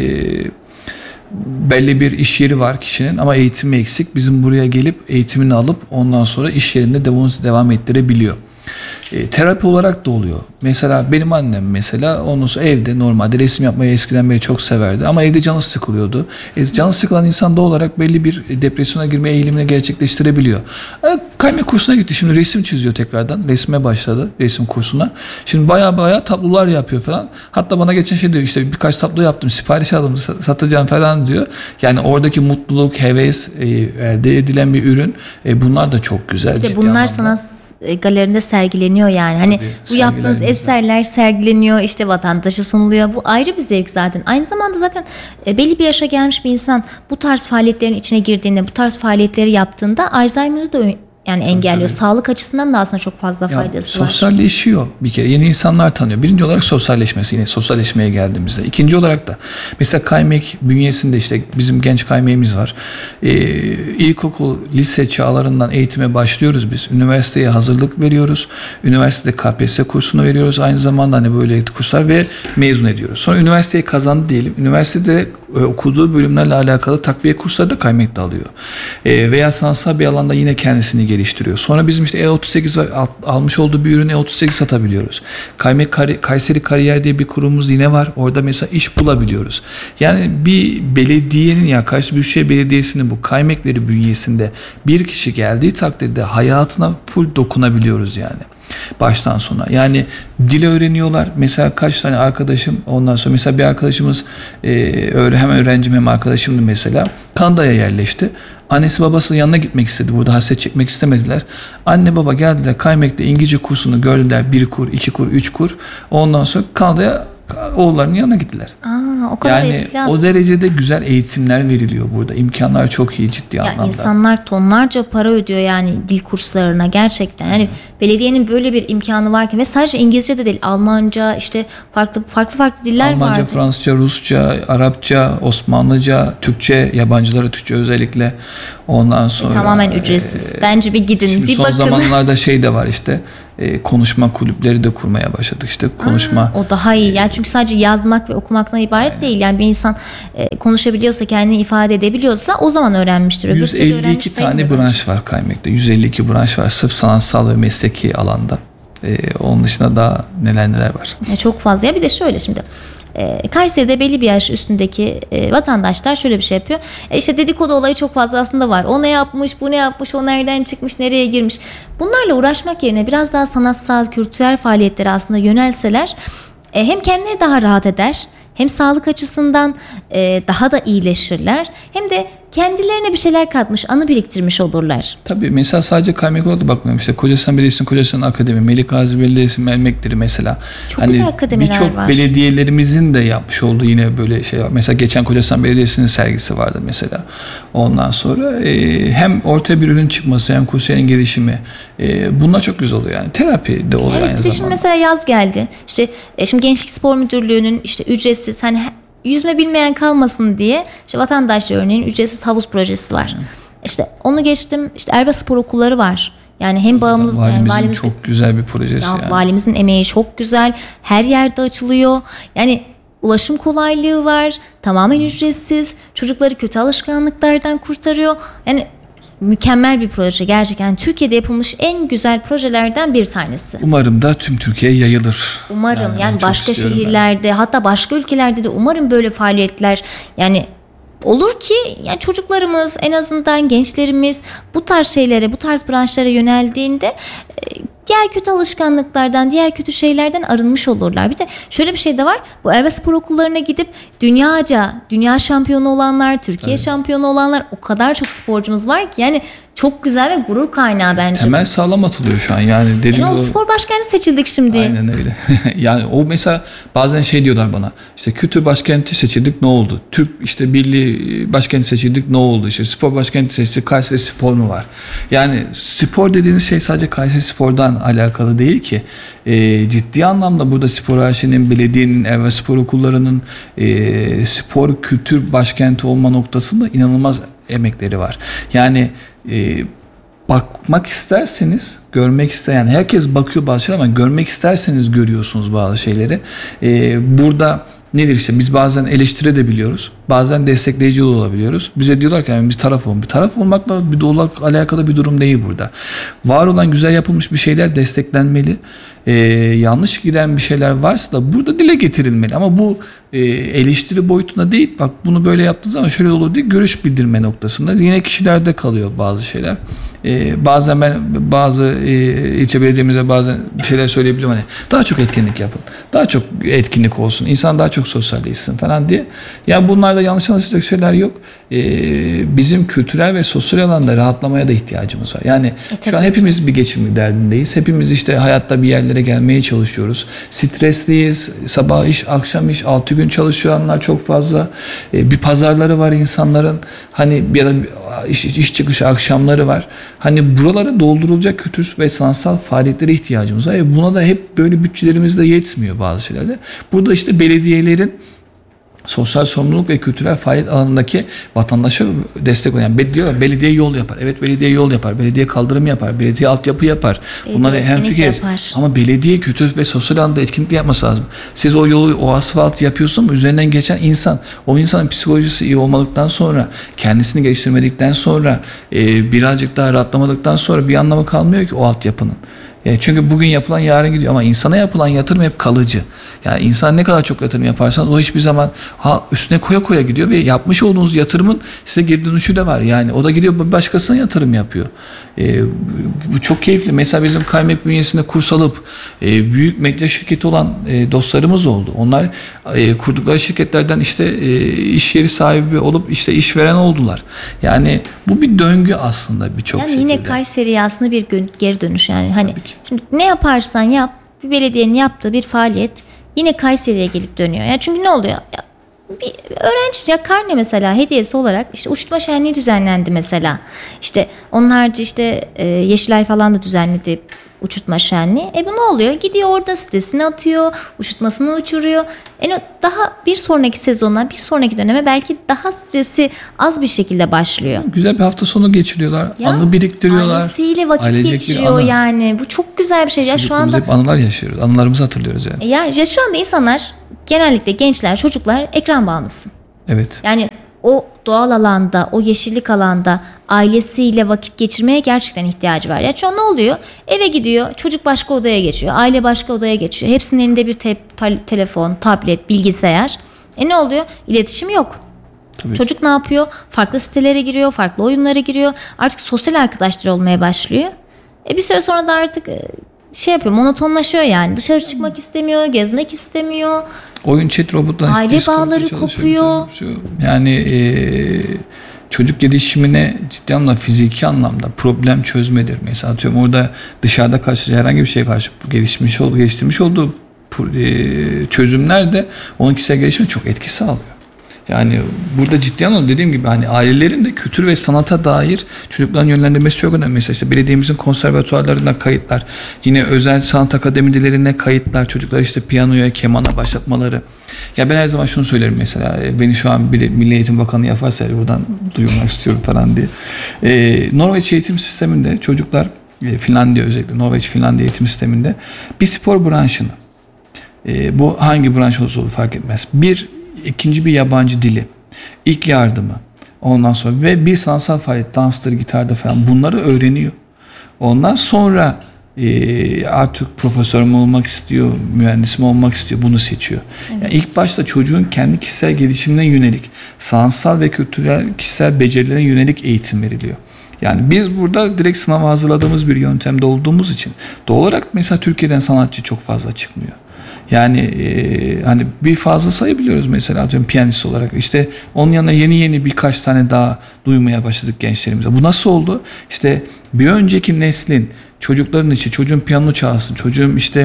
belli bir iş yeri var kişinin ama eğitimi eksik, bizim buraya gelip eğitimini alıp ondan sonra iş yerinde devam ettirebiliyor. Terapi olarak da oluyor. Mesela benim annem mesela ondan sonra evde normalde resim yapmayı eskiden beri çok severdi ama evde canı sıkılıyordu. Canı sıkılan insan doğal olarak belli bir depresyona girme eğilimini gerçekleştirebiliyor. Kaymak kursuna gitti. Şimdi resim çiziyor tekrardan. Resme başladı, resim kursuna. Şimdi baya tablolar yapıyor falan. Hatta bana geçen şey diyor, işte birkaç tablo yaptım, sipariş aldım, satacağım falan diyor. Yani oradaki mutluluk, heves, elde edilen bir ürün. Bunlar da çok güzel. Bir de bunlar sanat galerinde sergileniyor yani. Hani tabii, bu yaptığınız eserler sergileniyor, işte vatandaşa sunuluyor. Bu ayrı bir zevk zaten. Aynı zamanda zaten belli bir yaşa gelmiş bir insan bu tarz faaliyetlerin içine girdiğinde, bu tarz faaliyetleri yaptığında Alzheimer'ı da yani engelliyor. Tabii. Sağlık açısından da aslında çok fazla faydası var. Sosyalleşiyor bir kere. Yeni insanlar tanıyor. Birinci olarak sosyalleşmesi, yine sosyalleşmeye geldiğimizde. İkinci olarak da mesela Kaymek bünyesinde işte bizim genç Kaymek'imiz var. İlkokul, lise çağlarından eğitime başlıyoruz biz. Üniversiteye hazırlık veriyoruz. Üniversitede KPSS kursunu veriyoruz. Aynı zamanda hani böyle kurslar ve mezun ediyoruz. Sonra üniversiteyi kazandı diyelim. Üniversitede okuduğu bölümlerle alakalı takviye kursları da Kaymek'te alıyor. Veya sanatsal bir alanda yine kendisini geliştiriyor. Sonra bizim işte E38 almış olduğu bir ürünü E38 satabiliyoruz. Kayseri Kariyer diye bir kurumumuz yine var. Orada mesela iş bulabiliyoruz. Yani bir belediyenin, ya Kayseri Büyükşehir Belediyesi'nin bu Kaymekleri bünyesinde bir kişi geldiği takdirde hayatına full dokunabiliyoruz yani. Baştan sona. Yani dil öğreniyorlar. Mesela kaç tane arkadaşım, ondan sonra mesela bir arkadaşımız hem öğrencim hem arkadaşımdı mesela. Kanada'ya yerleşti. Annesi babası yanına gitmek istedi. Burada hasret çekmek istemediler. Anne baba geldiler. Kaymek'te İngilizce kursunu gördüler. 1 kur, 2 kur, 3 kur. Ondan sonra Kanada'ya oğullarının yanına gittiler. O kadar yani etkili aslında. o derecede güzel eğitimler veriliyor burada. İmkanlar çok iyi ciddi anlamda. İnsanlar tonlarca para ödüyor yani dil kurslarına gerçekten. Yani belediyenin böyle bir imkanı varken ve sadece İngilizce de değil, Almanca, işte farklı diller Almanca, vardı. Fransızca, Rusça, Arapça, Osmanlıca, Türkçe, yabancılara Türkçe özellikle. Ondan sonra tamamen ücretsiz. Bence bir gidin, şimdi bir son bakın. zamanlarda şey de var işte. Konuşma kulüpleri de kurmaya başladık işte. Konuşma. O daha iyi. Yani çünkü sadece yazmak ve okumaktan ibaret değil. Yani bir insan konuşabiliyorsa, kendini ifade edebiliyorsa o zaman öğrenmiştir. Öbür türlü öğrenmiş 152 tane sayılmıyor branş var Kaymek'te. 152 branş var sırf sanatsal ve mesleki alanda. Onun dışında daha neler var. Çok fazla. Ya bir de şöyle şimdi. Kayseri'de belli bir yaş üstündeki vatandaşlar şöyle bir şey yapıyor. İşte dedikodu olayı çok fazla aslında var. O ne yapmış, bu ne yapmış, o nereden çıkmış, nereye girmiş. Bunlarla uğraşmak yerine biraz daha sanatsal, kültürel faaliyetlere aslında yönelseler hem kendileri daha rahat eder, hem sağlık açısından daha da iyileşirler, hem de kendilerine bir şeyler katmış, anı biriktirmiş olurlar. Tabii mesela sadece Kaymak olarak da bakmıyorum. İşte Kocaeli Belediyesi'nin Kocaeli Akademi, Melik Gazi Belediyesi'nin Emekleri mesela. Çok güzel akademiler birçok var. belediyelerimizin de yapmış olduğu yine böyle şey var. Mesela geçen Kocaeli Belediyesi'nin sergisi vardı mesela. Ondan sonra hem ortaya bir ürün çıkması hem kursiyerin gelişimi bunlar çok güzel oluyor yani. Terapi de oluyor Evet, aynı bir de şimdi zamanda. mesela yaz geldi. İşte şimdi Gençlik Spor Müdürlüğü'nün işte ücretsiz, hani yüzme bilmeyen kalmasın diye işte vatandaşlar örneğin ücretsiz havuz projesi var. İşte onu geçtim. İşte Erva Spor Okulları var. Yani hem bağımlı Valimizin çok güzel bir projesi yani. Valimizin emeği çok güzel. Her yerde açılıyor. Yani ulaşım kolaylığı var. Tamamen ücretsiz. Çocukları kötü alışkanlıklardan kurtarıyor. Yani mükemmel bir proje gerçekten. Türkiye'de yapılmış en güzel projelerden bir tanesi. Umarım da tüm Türkiye'ye yayılır. Umarım yani çok başka istiyorum şehirlerde hatta başka ülkelerde de umarım böyle faaliyetler yani olur ki yani çocuklarımız, en azından gençlerimiz bu tarz şeylere, bu tarz branşlara yöneldiğinde diğer kötü alışkanlıklardan, diğer kötü şeylerden arınmış olurlar. Bir de şöyle bir şey de var. Bu Erva Spor Okullarına gidip dünya şampiyonu olanlar, Türkiye şampiyonu olanlar, o kadar çok sporcumuz var ki yani çok güzel ve gurur kaynağı bence. Temel sağlam atılıyor şu an yani. Yani o spor başkanı seçildik şimdi. Aynen öyle. Yani o mesela bazen şey diyorlar bana. İşte kültür başkenti seçildik, ne oldu? Türk işte birliği başkenti seçildik, ne oldu? İşte spor başkenti seçildik, Kayseri Spor mu var? Yani spor dediğiniz şey sadece Kayseri Spor'dan alakalı değil ki. Ciddi anlamda burada spor AŞ'nin, belediyenin, Erva Spor Okulları'nın spor kültür başkenti olma noktasında inanılmaz emekleri var. Yani bakmak isterseniz, görmek isteyen, yani herkes bakıyor bazı şeyler ama görmek isterseniz görüyorsunuz bazı şeyleri. Burada nedir işte, biz bazen eleştirebiliyoruz, bazen destekleyici olabiliyoruz. Bize diyorlar ki yani biz taraf olun. Bir taraf olmakla alakalı bir durum değil burada. Var olan güzel yapılmış bir şeyler desteklenmeli. Yanlış giden bir şeyler varsa da burada dile getirilmeli. Ama bu eleştiri boyutuna değil, bak bunu böyle yaptığınız zaman şöyle olur diye görüş bildirme noktasında yine kişilerde kalıyor bazı şeyler. Bazen ben bazı ilçe belediyemize bazen bir şeyler söyleyebilirim, hani daha çok etkinlik yapın, daha çok etkinlik olsun, insan daha çok sosyalleşsin falan diye. Yani bunlarda yanlış anlaşılacak şeyler yok. Bizim kültürel ve sosyal alanda rahatlamaya da ihtiyacımız var. Yani şu an hepimiz bir geçim derdindeyiz. Hepimiz işte hayatta bir yerlere gelmeye çalışıyoruz. Stresliyiz. Sabah iş, akşam iş, 6 gün çalışanlar çok fazla. Bir pazarları var insanların. Hani ya da iş çıkışı akşamları var. Hani buralara doldurulacak kültür ve sanatsal faaliyetlere ihtiyacımız var. Buna da hep böyle bütçelerimiz de yetmiyor bazı şeylerde. Burada işte belediyelerin sosyal sorumluluk ve kültürel faaliyet alanındaki vatandaşa destek olan, yani diyorlar belediye yol yapar. Evet, belediye yol yapar. Belediye kaldırım yapar. Belediye altyapı yapar. Bunlar hemfikiriz. Ama belediye kültür ve sosyal alanda etkinlik yapması lazım. Siz o yolu, o asfaltı yapıyorsun ama üzerinden geçen insan, o insanın psikolojisi iyi olmadıktan sonra, kendisini geliştirmedikten sonra, birazcık daha rahatlamadıktan sonra bir anlamı kalmıyor ki o altyapının. Çünkü bugün yapılan yarın gidiyor ama insana yapılan yatırım hep kalıcı. Yani insan ne kadar çok yatırım yaparsanız o hiçbir zaman üstüne koya koya gidiyor ve yapmış olduğunuz yatırımın size geri dönüşü de var. Yani o da gidiyor bir başkasına yatırım yapıyor. Bu çok keyifli. Mesela bizim Kaymak bünyesinde kurs alıp büyük medya şirketi olan dostlarımız oldu. Onlar kurdukları şirketlerden işte iş yeri sahibi olup işte işveren oldular. Yani bu bir döngü aslında birçok şekilde. Yani yine Kayseri'ye aslında bir geri dönüş yani. Hani şimdi ne yaparsan yap, bir belediyenin yaptığı bir faaliyet yine Kayseri'ye gelip dönüyor. Yani çünkü ne oluyor? Ya, bir öğrenci ya karne mesela hediyesi olarak işte uçurtma şenliği düzenlendi mesela. İşte onun harici işte Yeşilay falan da düzenledi uçurtma şenliği. Bu ne oluyor? Gidiyor orada sitesini atıyor, uçurtmasını uçuruyor. Daha bir sonraki sezona, bir sonraki döneme belki daha stresi az bir şekilde başlıyor. Güzel bir hafta sonu geçiriyorlar. Anı biriktiriyorlar. Ailesiyle vakit geçiriyor yani. Bu çok güzel bir şey. Ya şu anda hep anılar yaşıyoruz. Anılarımızı hatırlıyoruz yani. Ya şu anda insanlar genellikle gençler, çocuklar ekran bağımlısı. Evet. Yani o doğal alanda, o yeşillik alanda ailesiyle vakit geçirmeye gerçekten ihtiyacı var. Ya şu an ne oluyor? Eve gidiyor, çocuk başka odaya geçiyor, aile başka odaya geçiyor. Hepsinin elinde bir telefon, tablet, bilgisayar. Ne oluyor? İletişim yok. Tabii. Çocuk ne yapıyor? Farklı sitelere giriyor, farklı oyunlara giriyor. Artık sosyal arkadaşlar olmaya başlıyor. Bir süre sonra da artık yapıyor, monotonlaşıyor yani. Dışarı çıkmak istemiyor, gezmek istemiyor. Oyun chat robotlar. Aile bağları kopuyor. Yani çocuk gelişimine ciddi anlamda fiziki anlamda problem çözmedir. Mesela atıyorum orada dışarıda karşı herhangi bir şeye karşı geliştirmiş olduğu çözümler de onun kişisel gelişimine çok etki sağlıyor. Yani burada ciddi anlamda dediğim gibi hani ailelerin de kültür ve sanata dair çocukların yönlendirmesi çok önemli. Mesela işte belediyemizin konservatuarlarına kayıtlar, yine özel sanat akademilerine kayıtlar, çocuklar işte piyanoya, kemana başlatmaları. Ya ben her zaman şunu söylerim mesela, beni şu an bir Milli Eğitim Bakanı yaparsa buradan duyurmak istiyorum falan diye. Norveç eğitim sisteminde çocuklar, Finlandiya özellikle Norveç Finlandiya eğitim sisteminde bir spor branşını, bu hangi branş olursa olur fark etmez. İkinci bir yabancı dili, ilk yardımı, ondan sonra ve bir sanatsal faaliyet, danstır, gitarda falan bunları öğreniyor. Ondan sonra artık profesör mü olmak istiyor, mühendis mi olmak istiyor, bunu seçiyor. Evet. Yani ilk başta çocuğun kendi kişisel gelişimine yönelik, sanatsal ve kültürel kişisel becerilerine yönelik eğitim veriliyor. Yani biz burada direkt sınava hazırladığımız bir yöntemde olduğumuz için doğal olarak mesela Türkiye'den sanatçı çok fazla çıkmıyor. Yani hani bir fazla sayabiliyoruz mesela atıyorum piyanist olarak. İşte onun yanına yeni birkaç tane daha duymaya başladık gençlerimize. Bu nasıl oldu? İşte bir önceki neslin çocukların işte çocuğum piyano çalsın, çocuğum işte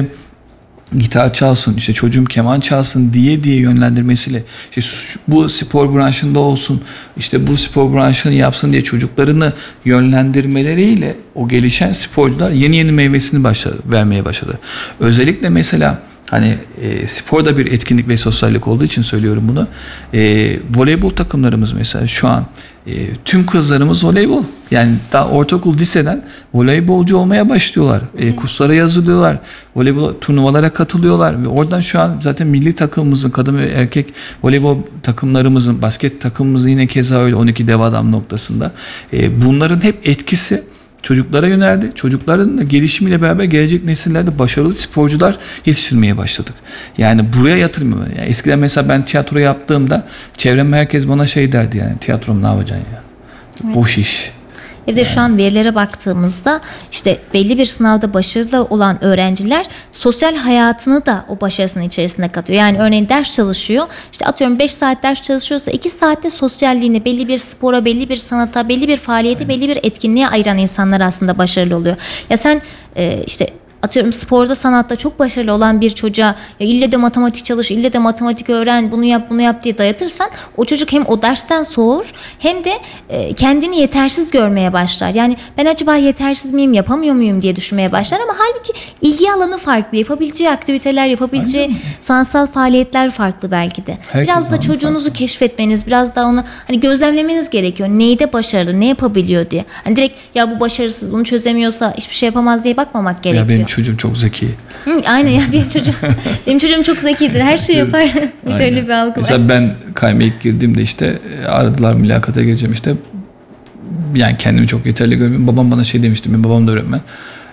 gitar çalsın, işte çocuğum keman çalsın diye yönlendirmesiyle işte bu spor branşında olsun, işte bu spor branşını yapsın diye çocuklarını yönlendirmeleriyle o gelişen sporcular yeni meyvesini vermeye başladı. Özellikle mesela hani spor da bir etkinlik ve sosyallik olduğu için söylüyorum bunu. Voleybol takımlarımız mesela şu an tüm kızlarımız voleybol. Yani daha ortaokul, liseden voleybolcu olmaya başlıyorlar. Kurslara yazılıyorlar. Voleybol turnuvalara katılıyorlar ve oradan şu an zaten milli takımımızın, kadın ve erkek voleybol takımlarımızın, basket takımımızın yine keza öyle 12 dev adam noktasında. Bunların hep etkisi çocuklara yöneldi. Çocukların gelişimiyle beraber gelecek nesillerde başarılı sporcular yetiştirmeye başladık. Yani buraya yatırım. Yani eskiden mesela ben tiyatro yaptığımda çevremde herkes bana şey derdi yani tiyatrom ne yapacaksın ya? Evet. Boş iş. Bir de şu an verilere baktığımızda işte belli bir sınavda başarılı olan öğrenciler sosyal hayatını da o başarısının içerisine katıyor. Yani örneğin ders çalışıyor. İşte atıyorum 5 saat ders çalışıyorsa 2 saatte sosyalliğini belli bir spora, belli bir sanata, belli bir faaliyete, belli bir etkinliğe ayıran insanlar aslında başarılı oluyor. Ya sen işte atıyorum sporda, sanatta çok başarılı olan bir çocuğa ya ille de matematik çalış, ille de matematik öğren, bunu yap diye dayatırsan o çocuk hem o dersten soğur hem de kendini yetersiz görmeye başlar. Yani ben acaba yetersiz miyim, yapamıyor muyum diye düşünmeye başlar ama halbuki ilgi alanı farklı, yapabileceği aktiviteler, yapabileceği sanatsal faaliyetler farklı belki de. Herkes biraz da çocuğunuzu farklı keşfetmeniz, biraz da onu hani gözlemlemeniz gerekiyor. Neyde başarılı, ne yapabiliyor diye. Hani direkt ya bu başarısız, bunu çözemiyorsa hiçbir şey yapamaz diye bakmamak gerekiyor. Ya benim çocuğum çok zeki. Aynen ya benim çocuğum çok zekidir. Her şeyi yapar. Bir de öyle bir algı var. Mesela ben Kaymak'a girdiğimde işte aradılar mülakata geleceğim işte. Yani kendimi çok yeterli görmüyorum. Babam bana şey demişti. Benim babam da öğretmen.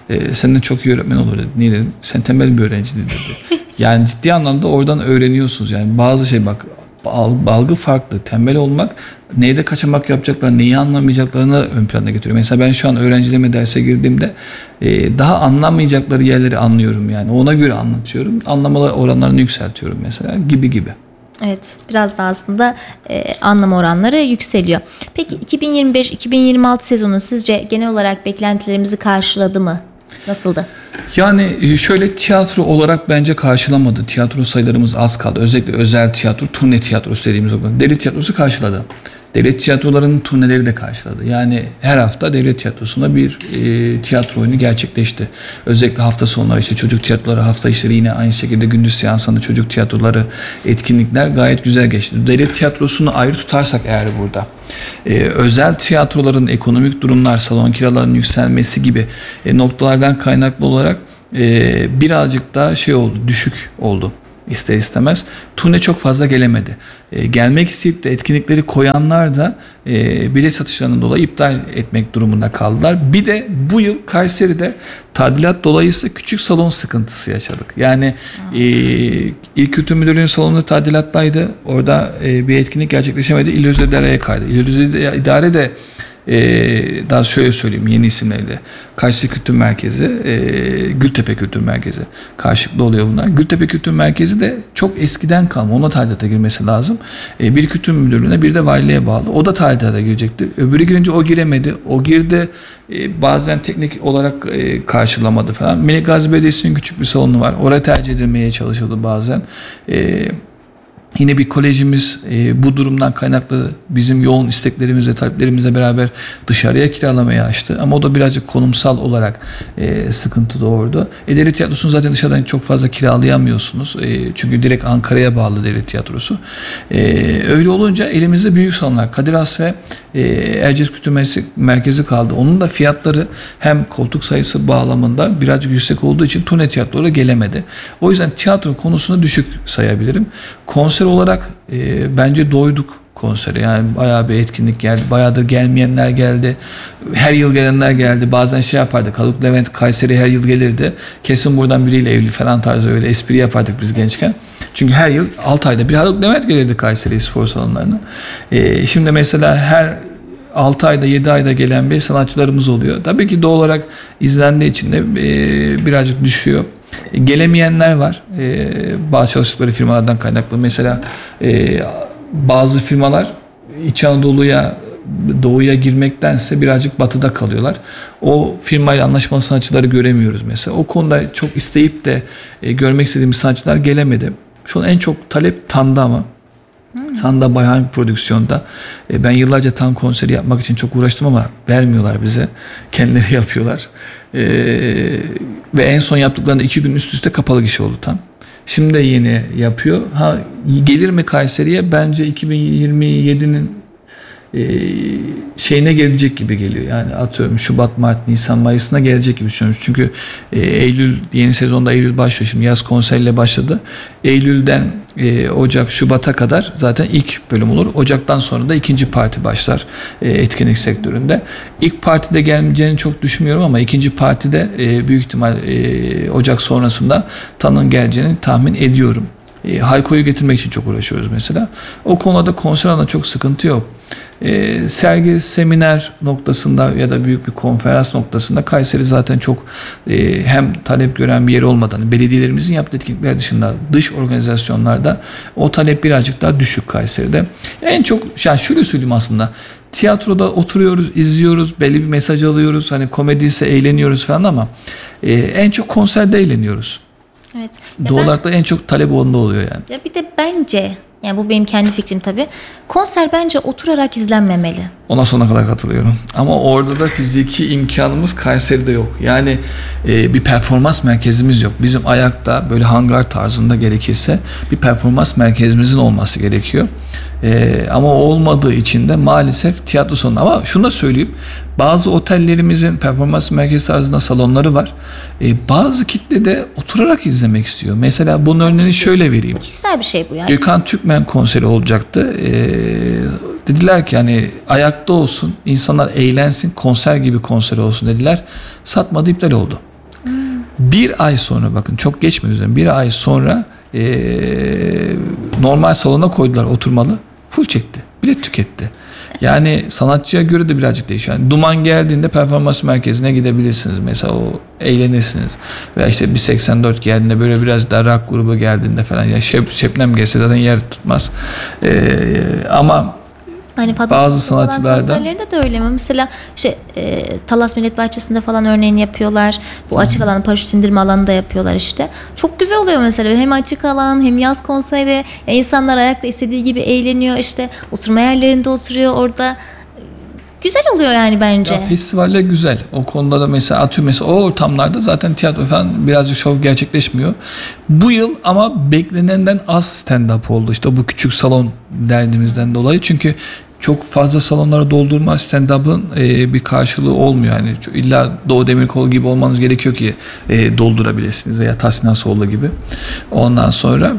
Senden çok iyi öğretmen olur dedi. Niye dedim? Sen tembel bir öğrenciydin dedi. Yani ciddi anlamda oradan öğreniyorsunuz. Yani bazı şey bak algı farklı. Tembel olmak neyde kaçamak yapacaklar, neyi anlamayacaklarını ön plana getiriyor. Mesela ben şu an öğrencilerime derse girdiğimde daha anlamayacakları yerleri anlıyorum yani. Ona göre anlatıyorum. Anlama oranlarını yükseltiyorum mesela gibi. Evet, biraz da aslında anlam oranları yükseliyor. Peki 2025-2026 sezonu sizce genel olarak beklentilerimizi karşıladı mı? Nasıldı? Yani şöyle tiyatro olarak bence karşılamadı. Tiyatro sayılarımız az kaldı. Özellikle özel tiyatro, turne tiyatrosu dediğimiz o. Devlet tiyatrosu karşıladı. Devlet tiyatrolarının turneleri de karşıladı. Yani her hafta devlet tiyatrosunda bir tiyatro oyunu gerçekleşti. Özellikle hafta sonları işte çocuk tiyatroları, hafta içleri yine aynı şekilde gündüz seansında çocuk tiyatroları, etkinlikler gayet güzel geçti. Devlet tiyatrosunu ayrı tutarsak eğer burada özel tiyatroların ekonomik durumlar, salon kiralarının yükselmesi gibi noktalardan kaynaklı olarak birazcık daha oldu, düşük oldu. İster istemez. Turne çok fazla gelemedi. Gelmek isteyip de etkinlikleri koyanlar da bilet satışlarından dolayı iptal etmek durumunda kaldılar. Bir de bu yıl Kayseri'de tadilat dolayısıyla küçük salon sıkıntısı yaşadık. Yani İl Kültür Müdürlüğü'nün salonu tadilattaydı. Orada bir etkinlik gerçekleşemedi. İl Özel İdare'ye kaydı. İl Özel İdare de daha şöyle söyleyeyim yeni isimleriyle Kayseri Kültür Merkezi, Gültepe Kültür Merkezi karşılıklı oluyor bunlar. Gültepe Kültür Merkezi de çok eskiden kalma, ona tadilata girmesi lazım. Bir kültür müdürlüğüne bir de valiliğe bağlı. O da tadilata girecekti. Öbürü girince o giremedi. O girdi bazen teknik olarak karşılamadı falan. Melik Gazi Belediyesi'nin küçük bir salonu var. Oraya tercih edilmeye çalışıldı bazen. Yine bir kolejimiz bu durumdan kaynaklı bizim yoğun isteklerimizle, taleplerimizle beraber dışarıya kiralamayı açtı. Ama o da birazcık konumsal olarak sıkıntı doğurdu. Devlet tiyatrosunu zaten dışarıdan çok fazla kiralayamıyorsunuz. Çünkü direkt Ankara'ya bağlı devlet tiyatrosu. Öyle olunca elimizde büyük salonlar, Kadir Has ve Erciyes Kültür Merkezi kaldı. Onun da fiyatları hem koltuk sayısı bağlamında birazcık yüksek olduğu için turne tiyatrolara gelemedi. O yüzden tiyatro konusunda düşük sayabilirim. Konser olarak bence doyduk konsere. Yani bayağı bir etkinlik geldi. Bayağı da gelmeyenler geldi. Her yıl gelenler geldi. Bazen yapardık. Haluk Levent Kayseri her yıl gelirdi. Kesin buradan biriyle evli falan tarzı öyle espri yapardık biz gençken. Çünkü her yıl 6 ayda bir Haluk Levent gelirdi Kayseri spor salonlarına. Şimdi mesela her 6 ayda 7 ayda gelen bir sanatçılarımız oluyor. Tabii ki doğal olarak izlendiği için de birazcık düşüyor. Gelemeyenler var. Bazı çalıştıkları firmalardan kaynaklı. Mesela bazı firmalar İç Anadolu'ya, Doğu'ya girmektense birazcık batıda kalıyorlar. O firmayla anlaşmalı sanatçıları göremiyoruz mesela. O konuda çok isteyip de görmek istediğimiz sanatçılar gelemedi. Şu an en çok talep Tan'da ama. Tan'da bayağı bir prodüksiyonda. Ben yıllarca Tan konseri yapmak için çok uğraştım ama vermiyorlar bize. Kendileri yapıyorlar. Ve en son yaptıklarında 2 gün üst üste kapalı gişe oldu Tan. Şimdi de yeni yapıyor. Gelir mi Kayseri'ye? Bence 2027'nin şeyine gelecek gibi geliyor. Yani atıyorum Şubat, Mart, Nisan, Mayıs'ına gelecek gibi düşünüyorum. Çünkü Eylül, yeni sezonda Eylül başlıyor. Şimdi yaz konseriyle başladı. Eylül'den Ocak, Şubat'a kadar zaten ilk bölüm olur. Ocak'tan sonra da ikinci parti başlar etkinlik sektöründe. İlk partide gelmeyeceğini çok düşünmüyorum ama ikinci partide büyük ihtimal Ocak sonrasında Tan'ın geleceğini tahmin ediyorum. Hayko'yu getirmek için çok uğraşıyoruz mesela. O konuda konser alanında çok sıkıntı yok. Sergi, seminer noktasında ya da büyük bir konferans noktasında Kayseri zaten çok hem talep gören bir yer olmadan belediyelerimizin yaptığı etkinlikler dışında dış organizasyonlarda o talep birazcık daha düşük Kayseri'de. En çok yani şöyle söyleyeyim aslında tiyatroda oturuyoruz, izliyoruz, belli bir mesaj alıyoruz. Hani komedi ise eğleniyoruz falan ama en çok konserde eğleniyoruz. Evet. Doğal olarak da en çok talep onda oluyor yani. Ya bir de bence, yani bu benim kendi fikrim tabii. Konser bence oturarak izlenmemeli. Ona sonuna kadar katılıyorum. Ama orada da fiziki imkanımız Kayseri'de yok. Yani bir performans merkezimiz yok. Bizim ayakta böyle hangar tarzında gerekirse bir performans merkezimizin olması gerekiyor. Ama olmadığı için de maalesef tiyatro salonu. Ama şunu da söyleyeyim. Bazı otellerimizin performans merkezi tarzında salonları var. Bazı kitle de oturarak izlemek istiyor. Mesela bunun örneğini şöyle vereyim. Kişisel bir şey bu yani. Gökhan Türkmen konseri olacaktı. Dediler ki hani ayakta olsun, insanlar eğlensin, konser gibi konser olsun dediler. Satmadı, iptal oldu. Bir ay sonra, bakın çok geçmedi üzerine, bir ay sonra normal salona koydular oturmalı. Full çekti. Bilet tüketti. Yani sanatçıya göre de birazcık değişiyor. Yani Duman geldiğinde performans merkezine gidebilirsiniz. Mesela o eğlenirsiniz. Veya işte bir 84 geldiğinde, böyle biraz daha rock grubu geldiğinde falan. Yani Şebnem gelse zaten yer tutmaz. Ama Hani bazı sanatçılarda konserlerinde de öyle mi? Mesela Talas Millet Bahçesi'nde falan örneğin yapıyorlar. Bu açık alan, paraşüt indirme alanında yapıyorlar işte. Çok güzel oluyor mesela. Hem açık alan hem yaz konseri. İnsanlar ayakta istediği gibi eğleniyor. İşte oturma yerlerinde oturuyor orada. Güzel oluyor yani bence. Ya festivaller güzel. O konuda da mesela atıyorum, mesela o ortamlarda zaten tiyatro falan birazcık şov gerçekleşmiyor. Bu yıl ama beklenenden az stand-up oldu. İşte bu küçük salon derdimizden dolayı. Çünkü çok fazla salonlara doldurma stand-up'ın bir karşılığı olmuyor. Yani illa Doğu Demirkol gibi olmanız gerekiyor ki doldurabilirsiniz, veya Tahsin Asoğlu gibi. Ondan sonra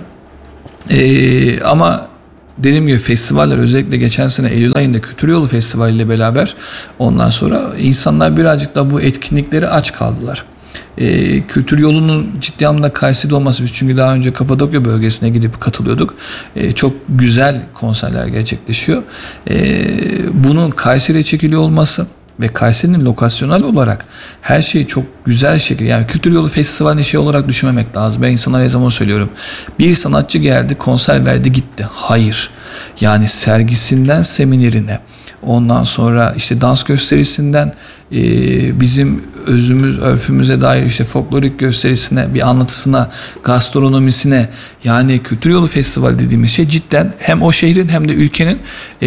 ama dediğim gibi festivaller, özellikle geçen sene Eylül ayında Kültür Yolu Festivali ile beraber, ondan sonra insanlar birazcık da bu etkinlikleri aç kaldılar. Kültür Yolu'nun ciddi anlamda Kayseri'de olması, biz çünkü daha önce Kapadokya bölgesine gidip katılıyorduk. Çok güzel konserler gerçekleşiyor. Bunun Kayseri'ye çekiliyor olması ve Kayseri'nin lokasyonel olarak her şeyi çok güzel şekilde, yani Kültür Yolu Festivali'ni şey olarak düşünmemek lazım. Ben insanlara her zaman söylüyorum. Bir sanatçı geldi, konser verdi, gitti. Hayır. Yani sergisinden seminerine, ondan sonra işte dans gösterisinden bizim özümüz, örfümüze dair işte folklorik gösterisine, bir anlatısına, gastronomisine, yani Kültür Yolu Festivali dediğimiz şey cidden hem o şehrin hem de ülkenin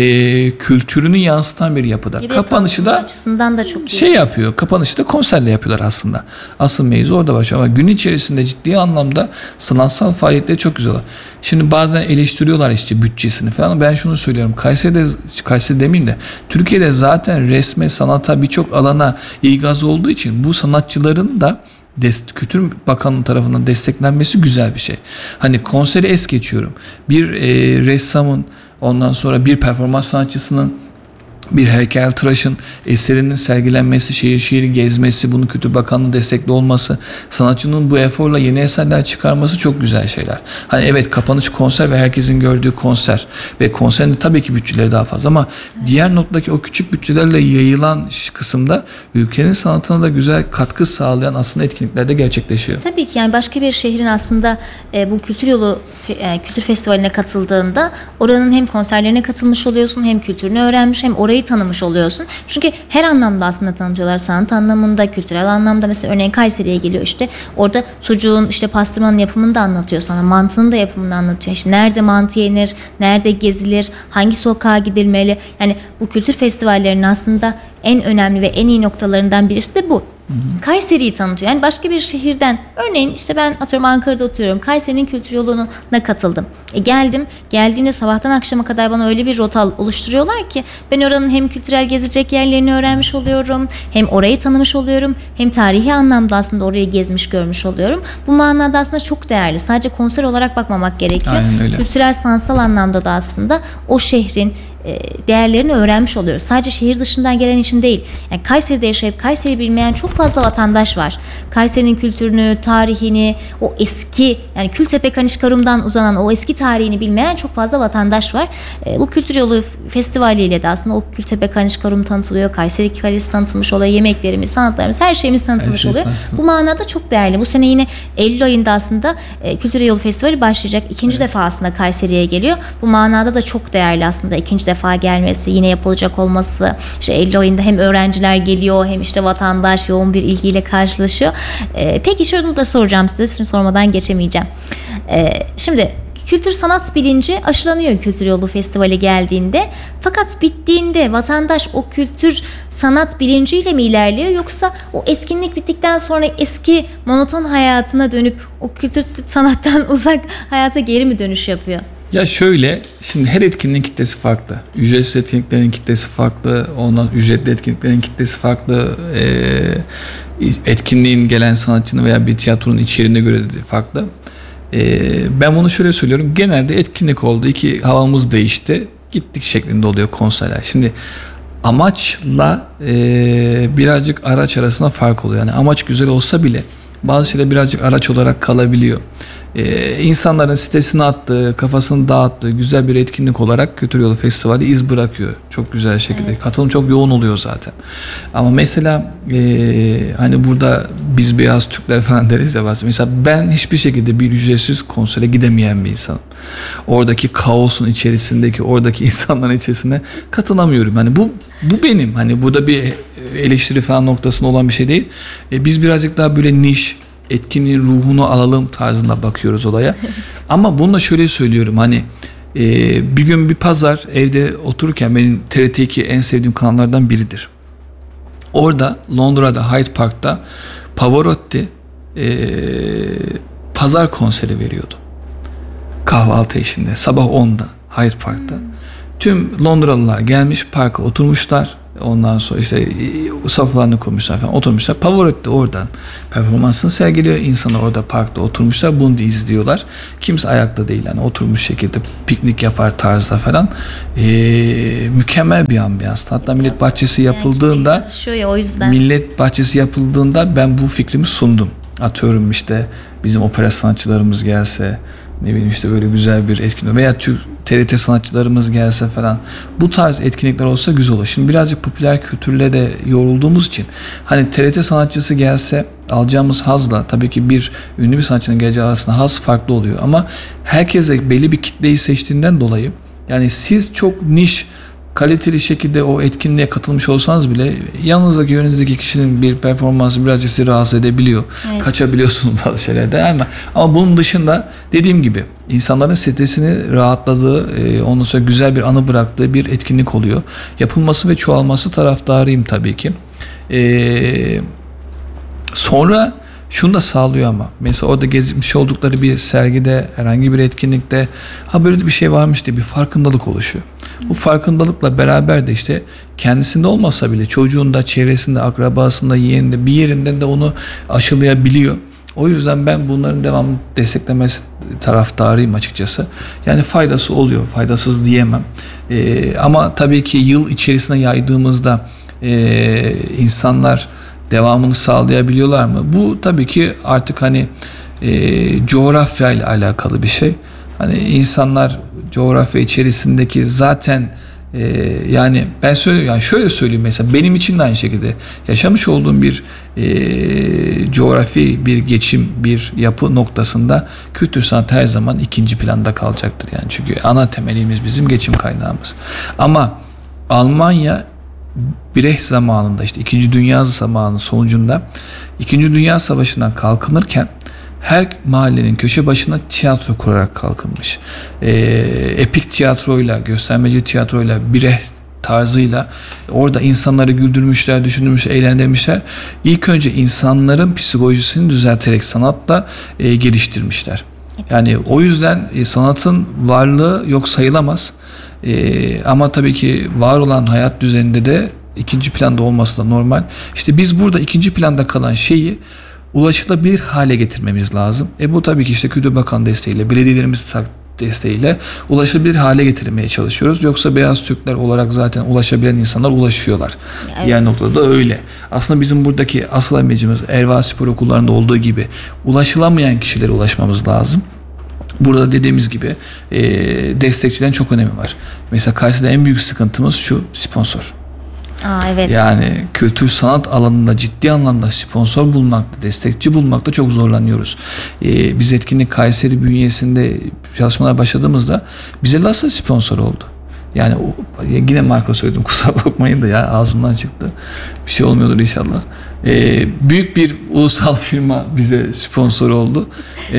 kültürünü yansıtan bir yapıda. Evet, kapanışı da açısından da çok iyi. şey yapıyor. Kapanışı da konserle yapıyorlar aslında. Asıl mevzu orada başlıyor ama gün içerisinde ciddi anlamda sanatsal faaliyetleri çok güzel. Şimdi bazen eleştiriyorlar işte bütçesini falan. Ben şunu söylüyorum. Kayseri demeyeyim de Türkiye'de zaten resme, sanata, birçok alana ilgaz olduğu için bu sanatçıların da Kültür Bakanlığı tarafından desteklenmesi güzel bir şey. Hani konseri es geçiyorum. Bir ressamın, ondan sonra bir performans sanatçısının, bir heykeltıraşın eserinin sergilenmesi, şehir şehir gezmesi, bunu Kültür Bakanlığı destekli olması, sanatçının bu eforla yeni eserler çıkarması çok güzel şeyler. Hani evet, kapanış konser ve herkesin gördüğü konser ve konserin de tabii ki bütçeleri daha fazla, ama diğer noktadaki o küçük bütçelerle yayılan kısımda ülkenin sanatına da güzel katkı sağlayan aslında etkinlikler de gerçekleşiyor. Tabii ki, yani başka bir şehrin aslında bu Kültür Yolu Kültür Festivali'ne katıldığında oranın hem konserlerine katılmış oluyorsun, hem kültürünü öğrenmiş, hem orayı tanımış oluyorsun. Çünkü her anlamda aslında tanıtıyorlar. Sanat anlamında, kültürel anlamda. Mesela örneğin Kayseri'ye geliyor, işte orada sucuğun, işte pastırmanın yapımını da anlatıyor sana. Mantının da yapımını anlatıyor. İşte nerede mantı yenir, nerede gezilir, hangi sokağa gidilmeli. Yani bu kültür festivallerinin aslında en önemli ve en iyi noktalarından birisi de bu. Kayseri'yi tanıtıyor. Yani başka bir şehirden, örneğin işte ben atıyorum Ankara'da oturuyorum. Kayseri'nin kültür yoluna katıldım. Geldiğimde sabahtan akşama kadar bana öyle bir rota oluşturuyorlar ki ben oranın hem kültürel gezecek yerlerini öğrenmiş oluyorum, hem orayı tanımış oluyorum, hem tarihi anlamda aslında orayı gezmiş, görmüş oluyorum. Bu manada aslında çok değerli. Sadece konser olarak bakmamak gerekiyor. Kültürel, sanatsal anlamda da aslında o şehrin değerlerini öğrenmiş oluyoruz. Sadece şehir dışından gelen için değil. Yani Kayseri'de yaşayıp Kayseri'yi bilmeyen çok fazla vatandaş var. Kayseri'nin kültürünü, tarihini, o eski, yani Kültepe Kanişkarum'dan uzanan o eski tarihini bilmeyen çok fazla vatandaş var. Bu Kültür Yolu Festivali ile de aslında o Kültepe Kanişkarum tanıtılıyor. Kayseri Kalesi tanıtılmış oluyor. Yemeklerimiz, sanatlarımız, her şeyimiz tanıtılmış oluyor. Bu manada çok değerli. Bu sene yine Eylül ayında aslında Kültür Yolu Festivali başlayacak. İkinci defa aslında Kayseri'ye geliyor. Bu manada da çok değerli aslında ikinci defa gelmesi, yine yapılacak olması. İşte Eylül ayında hem öğrenciler geliyor, hem işte vatandaş yoğun bir ilgiyle karşılaşıyor. Peki şunu da soracağım size. Şunu sormadan geçemeyeceğim. Şimdi kültür sanat bilinci aşılanıyor Kültür Yolu Festivali geldiğinde. Fakat bittiğinde vatandaş o kültür sanat bilinciyle mi ilerliyor, yoksa o etkinlik bittikten sonra eski monoton hayatına dönüp o kültür sanattan uzak hayata geri mi dönüş yapıyor? Ya şöyle, şimdi her etkinliğin kitlesi farklı. Ücretsiz etkinliklerin kitlesi farklı. Ondan ücretli etkinliklerin kitlesi farklı. Etkinliğin gelen sanatçının veya bir tiyatronun içeriğine göre de farklı. Ben bunu şöyle söylüyorum. Genelde etkinlik oldu. Havamız değişti. Gittik şeklinde oluyor konserler. Şimdi amaçla birazcık araç arasında fark oluyor. Yani amaç güzel olsa bile bazı şeyler birazcık araç olarak kalabiliyor. İnsanların sitesine attığı, kafasını dağıttığı güzel bir etkinlik olarak Kültür Yolu Festivali iz bırakıyor. Çok güzel şekilde. Evet. Katılım çok yoğun oluyor zaten. Ama mesela hani burada biz beyaz Türkler falan deriz ya bazen. Mesela ben hiçbir şekilde bir ücretsiz konsere gidemeyen bir insanım. Oradaki kaosun içerisindeki, oradaki insanların içerisinde katılamıyorum. Hani bu benim. Hani burada bir eleştiri falan noktasında olan bir şey değil. Biz birazcık daha böyle niş, etkinliğin ruhunu alalım tarzında bakıyoruz olaya. Evet. Ama bunu da şöyle söylüyorum, hani bir gün bir pazar evde otururken, benim TRT2 en sevdiğim kanallardan biridir. Orada Londra'da Hyde Park'ta Pavarotti pazar konseri veriyordu. Kahvaltı eşliğinde sabah 10'da Hyde Park'ta. Tüm Londralılar gelmiş, parka oturmuşlar. Ondan sonra işte saflarını kurmuşlar falan, oturmuşlar. Pavarotti oradan performansını sergiliyor. İnsanlar orada parkta oturmuşlar. Bunu da izliyorlar. Kimse ayakta değil. Yani oturmuş şekilde piknik yapar tarzda falan. Mükemmel bir ambiyans. Hatta Millet Bahçesi yapıldığında o yüzden. Millet Bahçesi yapıldığında ben bu fikrimi sundum. Atıyorum işte bizim opera sanatçılarımız gelse, ne bileyim işte böyle güzel bir etkinlik veya TRT sanatçılarımız gelse falan, bu tarz etkinlikler olsa güzel olur. Şimdi birazcık popüler kültürle de yorulduğumuz için hani TRT sanatçısı gelse alacağımız hazla tabii ki bir ünlü bir sanatçının geleceği arasında haz farklı oluyor, ama herkes de belli bir kitleyi seçtiğinden dolayı, yani siz çok niş, kaliteli şekilde o etkinliğe katılmış olsanız bile yanınızdaki, yönünüzdeki kişinin bir performansı birazcık sizi rahatsız edebiliyor. Evet. Kaçabiliyorsunuz bazı şeylerde ama bunun dışında dediğim gibi insanların stresini rahatladığı, ondan sonra güzel bir anı bıraktığı bir etkinlik oluyor. Yapılması ve çoğalması taraftarıyım tabii ki. Sonra şunu da sağlıyor ama. Mesela orada gezmiş oldukları bir sergide, herhangi bir etkinlikte böyle bir şey varmış diye bir farkındalık oluşuyor. Bu farkındalıkla beraber de işte kendisinde olmasa bile çocuğunda, çevresinde, akrabasında, yeğeninde, bir yerinden de onu aşılayabiliyor. O yüzden ben bunların devamlı desteklemesi taraftarıyım açıkçası. Yani faydası oluyor, faydasız diyemem. Ama tabii ki yıl içerisine yaydığımızda insanlar devamını sağlayabiliyorlar mı? Bu tabii ki artık hani coğrafya ile alakalı bir şey. Hani insanlar coğrafya içerisindeki zaten yani ben söyleyeyim, yani şöyle söyleyeyim, mesela benim için de aynı şekilde yaşamış olduğum bir coğrafi bir geçim, bir yapı noktasında kültür sanat her zaman ikinci planda kalacaktır. Yani çünkü ana temelimiz bizim geçim kaynağımız. Ama Almanya Breh zamanında, işte 2. Dünya zamanı sonucunda 2. Dünya Savaşı'ndan kalkınırken her mahallenin köşe başına tiyatro kurarak kalkınmış. Epik tiyatroyla, göstermeci tiyatroyla, Breh tarzıyla orada insanları güldürmüşler, düşündürmüşler, eğlendirmişler. İlk önce insanların psikolojisini düzelterek sanatla geliştirmişler. Yani o yüzden sanatın varlığı yok sayılamaz. Ama tabii ki var olan hayat düzeninde de ikinci planda olması da normal. İşte biz burada ikinci planda kalan şeyi ulaşılabilir hale getirmemiz lazım. Bu tabii ki işte Kültür Bakanı desteğiyle, belediyelerimiz desteğiyle ulaşılabilir hale getirmeye çalışıyoruz. Yoksa beyaz Türkler olarak zaten ulaşabilen insanlar ulaşıyorlar. Evet. Diğer noktada da öyle. Aslında bizim buradaki asıl amacımız Erva Spor Okullarında olduğu gibi ulaşılamayan kişilere ulaşmamız lazım. Burada dediğimiz gibi destekçilerin çok önemi var. Mesela Kayseri'de en büyük sıkıntımız şu: sponsor. Evet. Yani kültür sanat alanında ciddi anlamda sponsor bulmakta, destekçi bulmakta çok zorlanıyoruz. Biz etkinlik Kayseri bünyesinde çalışmalar başladığımızda bize Lassa sponsor oldu. Yani yine marka söyledim, kusura bakmayın da ya, ağzımdan çıktı. Bir şey olmuyordur inşallah. Büyük bir ulusal firma bize sponsor oldu.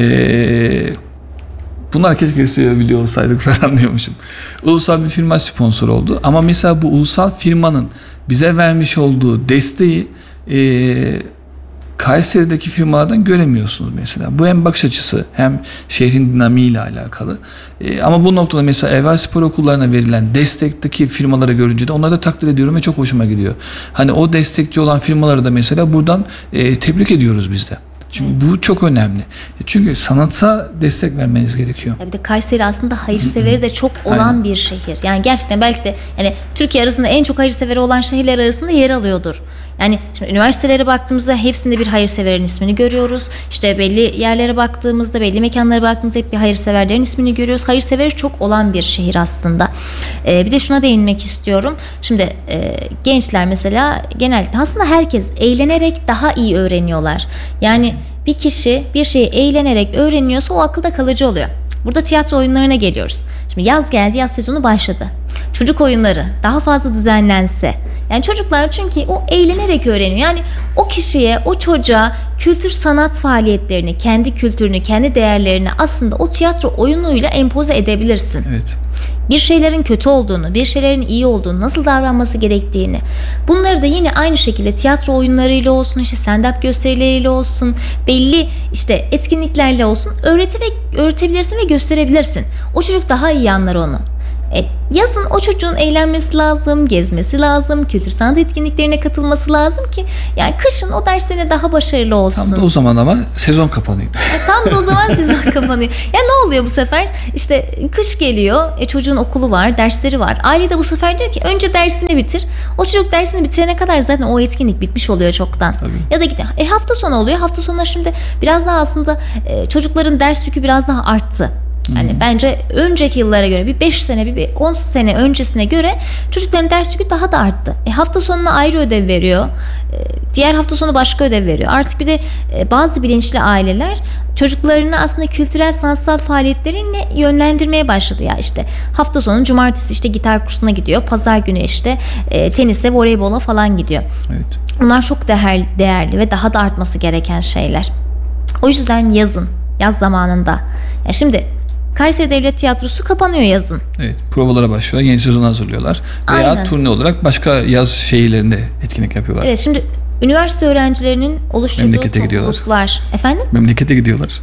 Bunlar keşke sevebiliyor olsaydık falan diyormuşum. Ulusal bir firma sponsor oldu. Ama mesela bu ulusal firmanın bize vermiş olduğu desteği Kayseri'deki firmalardan göremiyorsunuz mesela. Bu hem bakış açısı hem şehrin dinamiğiyle alakalı. Ama bu noktada mesela Evvel Spor Okullarına verilen destekteki firmaları görünce de onları da takdir ediyorum ve çok hoşuma gidiyor. Hani o destekçi olan firmaları da mesela buradan tebrik ediyoruz biz de. Çünkü bu çok önemli. Çünkü sanata destek vermeniz gerekiyor. Ya bir de Kayseri aslında hayırseveri de çok olan Aynen. bir şehir. Yani gerçekten belki de yani Türkiye arasında en çok hayırseveri olan şehirler arasında yer alıyordur. Yani şimdi üniversitelere baktığımızda hepsinde bir hayırseverin ismini görüyoruz. İşte belli yerlere baktığımızda, belli mekanlara baktığımızda hep bir hayırseverlerin ismini görüyoruz. Hayırseveri çok olan bir şehir aslında. Bir de şuna değinmek istiyorum. Şimdi gençler mesela genellikle aslında herkes eğlenerek daha iyi öğreniyorlar. Yani bir kişi bir şeyi eğlenerek öğreniyorsa o akılda kalıcı oluyor. Burada tiyatro oyunlarına geliyoruz. Şimdi yaz geldi, yaz sezonu başladı. Çocuk oyunları daha fazla düzenlense. Yani çocuklar çünkü o eğlenerek öğreniyor. Yani o kişiye, o çocuğa kültür sanat faaliyetlerini, kendi kültürünü, kendi değerlerini aslında o tiyatro oyunuyla empoze edebilirsin. Evet. Bir şeylerin kötü olduğunu, bir şeylerin iyi olduğunu, nasıl davranması gerektiğini. Bunları da yine aynı şekilde tiyatro oyunlarıyla olsun, işte stand-up gösterileriyle olsun, belli işte etkinliklerle olsun öğretebilirsin ve gösterebilirsin. O çocuk daha iyi anlar onu. Yazın o çocuğun eğlenmesi lazım, gezmesi lazım, kültür sanat etkinliklerine katılması lazım ki yani kışın o derslerine daha başarılı olsun. Tam da o zaman ama sezon kapanıyor. Tam da o zaman sezon kapanıyor. Ya ne oluyor bu sefer? İşte kış geliyor, çocuğun okulu var, dersleri var. Aile de bu sefer diyor ki önce dersini bitir. O çocuk dersini bitirene kadar zaten o etkinlik bitmiş oluyor çoktan. Tabii. Ya da gidiyor. Hafta sonu oluyor. Hafta sonunda şimdi biraz daha aslında çocukların ders yükü biraz daha arttı. Yani bence önceki yıllara göre bir 5 sene, bir 10 sene öncesine göre çocukların ders yükü daha da arttı. Hafta sonuna ayrı ödev veriyor. Diğer hafta sonu başka ödev veriyor. Artık bir de bazı bilinçli aileler çocuklarını aslında kültürel sanatsal faaliyetlerine yönlendirmeye başladı. Ya işte hafta sonu cumartesi işte gitar kursuna gidiyor. Pazar günü işte tenise, voleybola falan gidiyor. Evet. Bunlar çok değerli ve daha da artması gereken şeyler. O yüzden yaz zamanında. Ya şimdi Kayseri Devlet Tiyatrosu kapanıyor yazın. Evet, provalara başlıyorlar, yeni sezonu hazırlıyorlar. Veya Aynen. turne olarak başka yaz şehirlerinde etkinlik yapıyorlar. Evet, şimdi üniversite öğrencilerinin oluşturduğu Memlekete gidiyorlar. topluluklar. Efendim? Memlekete gidiyorlar.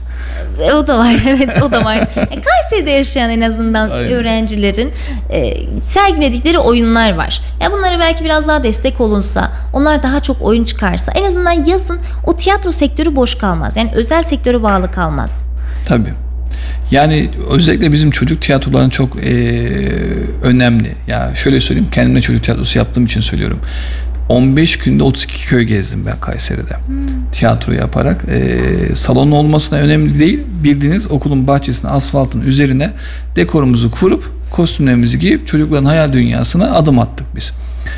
O da var, evet o da var. Kayseri'de yaşayan en azından Aynen. öğrencilerin sergiledikleri oyunlar var. Ya bunlara belki biraz daha destek olunsa, onlar daha çok oyun çıkarsa, en azından yazın o tiyatro sektörü boş kalmaz. Yani özel sektöre bağlı kalmaz. Tabii. Yani özellikle bizim çocuk tiyatroların çok önemli. Ya şöyle söyleyeyim, kendimle çocuk tiyatrosu yaptığım için söylüyorum. 15 günde 32 köy gezdim ben Kayseri'de. Tiyatro yaparak. Salon olmasına önemli değil. Bildiğiniz okulun bahçesine, asfaltın üzerine dekorumuzu kurup, kostümlerimizi giyip çocukların hayal dünyasına adım attık biz.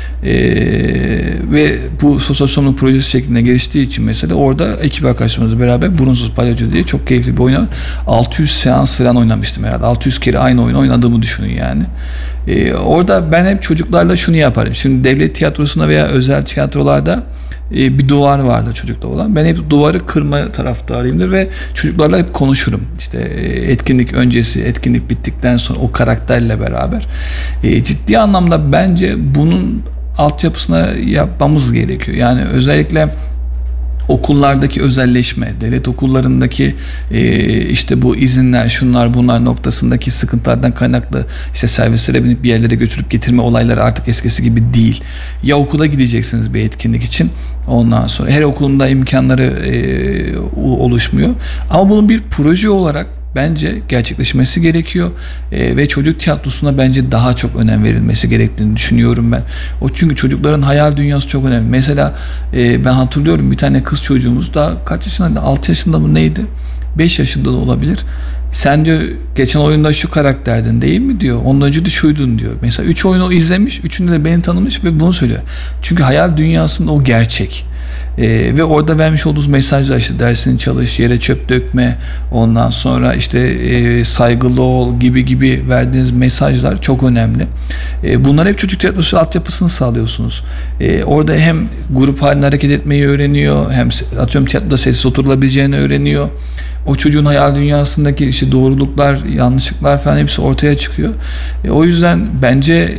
Ve bu sosyal sorumluluk projesi şeklinde geliştiği için mesela orada ekip arkadaşlarımızla beraber Burunsuz Palyaço diye çok keyifli bir oyun. 600 seans falan oynamıştım herhalde. 600 kere aynı oyunu oynadığımı düşünün yani. Orada ben hep çocuklarla şunu yaparım. Şimdi devlet tiyatrosunda veya özel tiyatrolarda bir duvar vardır çocukla olan. Ben hep duvarı kırma taraftarıyımdır ve çocuklarla hep konuşurum. İşte etkinlik öncesi, etkinlik bittikten sonra o karakterle beraber. Ciddi anlamda bence bunun altyapısına yapmamız gerekiyor. Yani özellikle okullardaki özelleşme, devlet okullarındaki işte bu izinler, şunlar bunlar noktasındaki sıkıntılardan kaynaklı işte servislere binip bir yerlere götürüp getirme olayları artık eskisi gibi değil. Ya okula gideceksiniz bir etkinlik için, ondan sonra her okulun imkanları oluşmuyor. Ama bunun bir proje olarak bence gerçekleşmesi gerekiyor ve çocuk tiyatrosuna bence daha çok önem verilmesi gerektiğini düşünüyorum ben. O çünkü çocukların hayal dünyası çok önemli. Mesela ben hatırlıyorum bir tane kız çocuğumuz daha kaç yaşındaydı? 6 yaşında mı neydi? 5 yaşında da olabilir. Sen diyor geçen oyunda şu karakterdin değil mi diyor. Ondan önce de şuydun diyor. Mesela 3 oyunu izlemiş. 3'ünde de beni tanımış ve bunu söylüyor. Çünkü hayal dünyasında o gerçek. Ve orada vermiş olduğunuz mesajlar işte dersini çalış, yere çöp dökme, ondan sonra işte saygılı ol gibi verdiğiniz mesajlar çok önemli. Bunlar hep çocuk tiyatrosu altyapısını sağlıyorsunuz. Orada hem grup halinde hareket etmeyi öğreniyor, hem atıyorum tiyatroda sessiz oturulabileceğini öğreniyor. o çocuğun hayal dünyasındaki işte doğruluklar, yanlışlıklar falan hepsi ortaya çıkıyor. O yüzden bence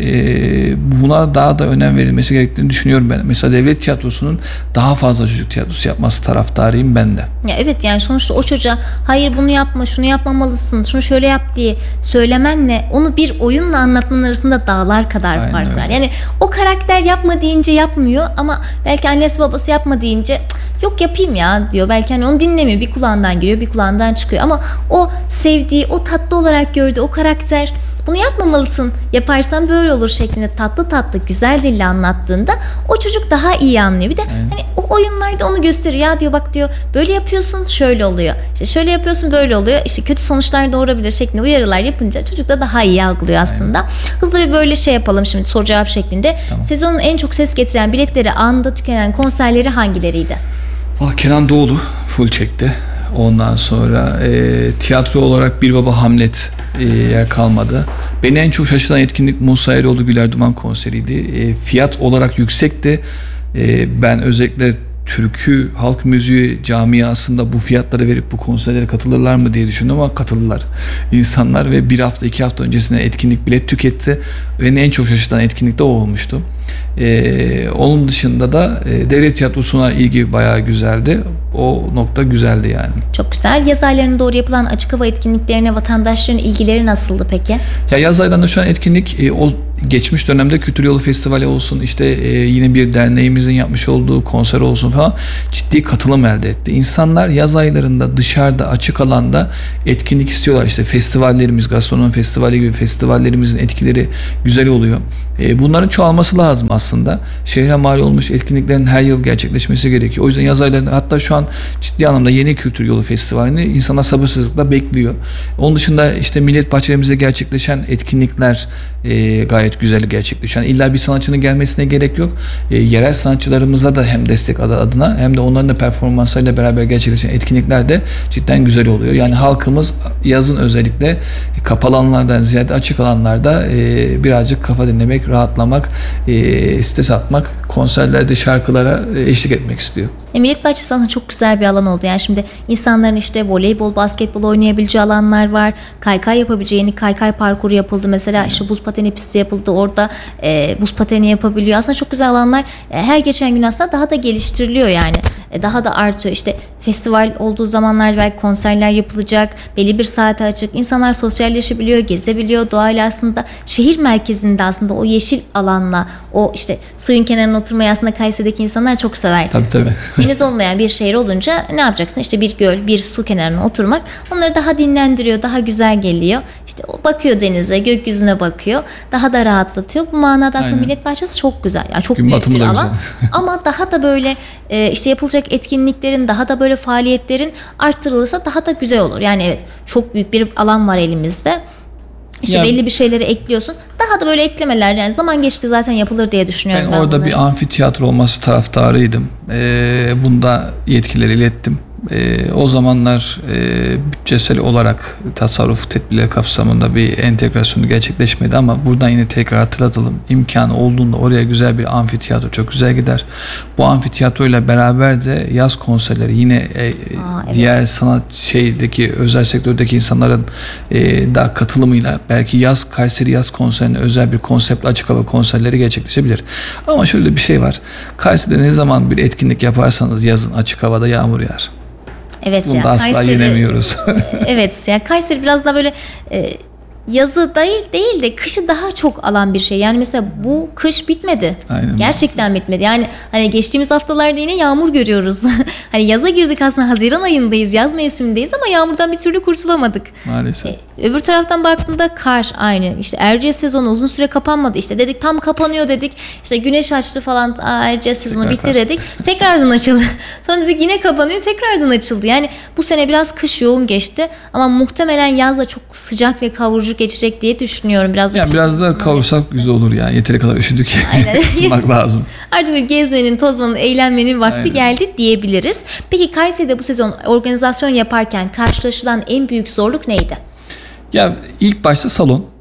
buna daha da önem verilmesi gerektiğini düşünüyorum ben. Mesela devlet tiyatrosunun daha fazla çocuk tiyatrosu yapması taraftarıyım ben de. Ya evet, yani sonuçta o çocuğa hayır bunu yapma, şunu yapmamalısın, şunu şöyle yap diye söylemenle onu bir oyunla anlatmanın arasında dağlar kadar Aynen fark var. öyle. Yani o karakter yapma deyince yapmıyor ama belki annesi babası yapma deyince yok yapayım ya diyor. Belki hani onu dinlemiyor. Bir kulağından giriyor, bir kulağından çıkıyor. Ama o sevdiği, o tatlı olarak gördüğü o karakter bunu yapmamalısın, yaparsan böyle olur şeklinde tatlı tatlı güzel dille anlattığında o çocuk daha iyi anlıyor. Bir de hani o oyunlarda onu gösteriyor. Ya diyor bak diyor böyle yapıyorsun şöyle oluyor. İşte şöyle yapıyorsun böyle oluyor. İşte kötü sonuçlar doğurabilir şeklinde uyarılar yapınca çocuk da daha iyi algılıyor aslında. Hızlı bir böyle şey yapalım şimdi soru cevap şeklinde. Tamam. Sezonun en çok ses getiren biletleri anında tükenen konserleri hangileriydi? Kenan Doğulu full çekti. Ondan sonra tiyatro olarak Bir Baba Hamlet yer kalmadı. Beni en çok şaşırtan etkinlik Musa Eroğlu Güler Duman konseriydi. Fiyat olarak yüksekti. Ben özellikle türkü, halk müziği camiasında bu fiyatları verip bu konserlere katılırlar mı diye düşündüm ama katıldılar insanlar ve bir hafta 2 hafta öncesine etkinlik bilet tüketti. Beni en çok şaşırtan etkinlik de o olmuştu. Onun dışında da devlet tiyatrosuna ilgi bayağı güzeldi. O nokta güzeldi yani. Çok güzel. Yaz aylarına doğru yapılan açık hava etkinliklerine vatandaşların ilgileri nasıldı peki? Ya yaz aylarında şu an etkinlik o geçmiş dönemde Kültür Yolu Festivali olsun, işte yine bir derneğimizin yapmış olduğu konser olsun falan ciddi katılım elde etti. İnsanlar yaz aylarında dışarıda açık alanda etkinlik istiyorlar. İşte festivallerimiz, gastronomi festivali gibi festivallerimizin etkileri güzel oluyor. Bunların çoğalması lazım aslında. Şehre mal olmuş etkinliklerin her yıl gerçekleşmesi gerekiyor. O yüzden yaz aylarında hatta şu an ciddi anlamda yeni Kültür Yolu Festivali'ni insanlar sabırsızlıkla bekliyor. Onun dışında işte millet bahçelerimizde gerçekleşen etkinlikler gayet güzel gerçekleşiyor. Yani illa bir sanatçının gelmesine gerek yok. Yerel sanatçılarımıza da hem destek adına hem de onların da performanslarıyla beraber gerçekleşen etkinlikler de cidden güzel oluyor. Yani halkımız yazın özellikle kapalı alanlardan ziyade açık alanlarda birazcık kafa dinlemek, rahatlamak, stres atmak, konserlerde şarkılara eşlik etmek istiyor. Millet Bahçesi aslında çok güzel bir alan oldu. Yani şimdi insanların işte voleybol, basketbol oynayabileceği alanlar var. Kaykay yapabileceği yeni kaykay parkuru yapıldı. Mesela işte buz pateni pisti yapıldı. Orada buz pateni yapabiliyor. Aslında çok güzel alanlar. Her geçen gün aslında daha da geliştiriliyor yani. Daha da artıyor. İşte festival olduğu zamanlar belki konserler yapılacak. Belli bir saate açık. İnsanlar sosyalleşebiliyor, gezebiliyor. Doğayla aslında şehir merkezinde aslında o yeşil alanla o işte suyun kenarına oturmayı aslında Kayseri'deki insanlar çok sever. Tabii. Deniz olmayan bir şehir olunca ne yapacaksın? İşte bir göl, bir su kenarına oturmak onları daha dinlendiriyor, daha güzel geliyor. İşte o bakıyor denize, gökyüzüne bakıyor. Daha da rahatlatıyor. Bu manada aslında Aynen. Millet Bahçesi çok güzel. Yani çok Gün büyük batımı bir da alan. güzel. Ama daha da böyle işte yapılacak etkinliklerin, daha da böyle faaliyetlerin arttırılırsa daha da güzel olur. Yani evet çok büyük bir alan var elimizde. İşte Ya, belli bir şeyleri ekliyorsun. Daha da böyle eklemeler yani zaman geçti zaten yapılır diye düşünüyorum ben ben orada bunları. bir amfiteyatro olması taraftarıydım. Bunda yetkileri ilettim. O zamanlar bütçesel olarak tasarruf tedbirleri kapsamında bir entegrasyonu gerçekleşmedi ama buradan yine tekrar hatırlatalım. İmkanı olduğunda oraya güzel bir amfiteyatro çok güzel gider. Bu amfiteyatroyla beraber de yaz konserleri yine evet. diğer sanat özel sektördeki insanların daha katılımıyla belki Kayseri yaz konserine özel bir konseptle açık hava konserleri gerçekleşebilir. Ama şöyle bir şey var. Kayseri'de ne zaman bir etkinlik yaparsanız yazın açık havada yağmur yağar. Evet Bunu ya, da asla yenemiyoruz. Evet ya, Kayseri biraz daha böyle yazı değil de kışı daha çok alan bir şey. Yani mesela bu kış bitmedi. Aynen. Gerçekten bitmedi. Yani hani geçtiğimiz haftalarda yine yağmur görüyoruz. Hani yaza girdik aslında, Haziran ayındayız, yaz mevsimindeyiz ama yağmurdan bir türlü kurtulamadık. Maalesef. Öbür taraftan baktığında kar aynı. İşte Erciyes sezonu uzun süre kapanmadı. İşte dedik tam kapanıyor dedik. İşte güneş açtı falan. Erciyes sezonu Tekrar bitti kar. dedik. Tekrardan açıldı. Sonra dedik yine kapanıyor. Tekrardan açıldı. Yani bu sene biraz kış yoğun geçti. Ama muhtemelen yaz da çok sıcak ve kavurucu geçecek diye düşünüyorum. Biraz da Yani biraz da kavursak güzel olur ya. Yeteri kadar üşüdük. Aynen. Isınmak lazım. Artık gezmenin, tozmanın, eğlenmenin vakti Aynen. geldi diyebiliriz. Peki Kayseri'de bu sezon organizasyon yaparken karşılaşılan en büyük zorluk neydi? Ya ilk başta salon.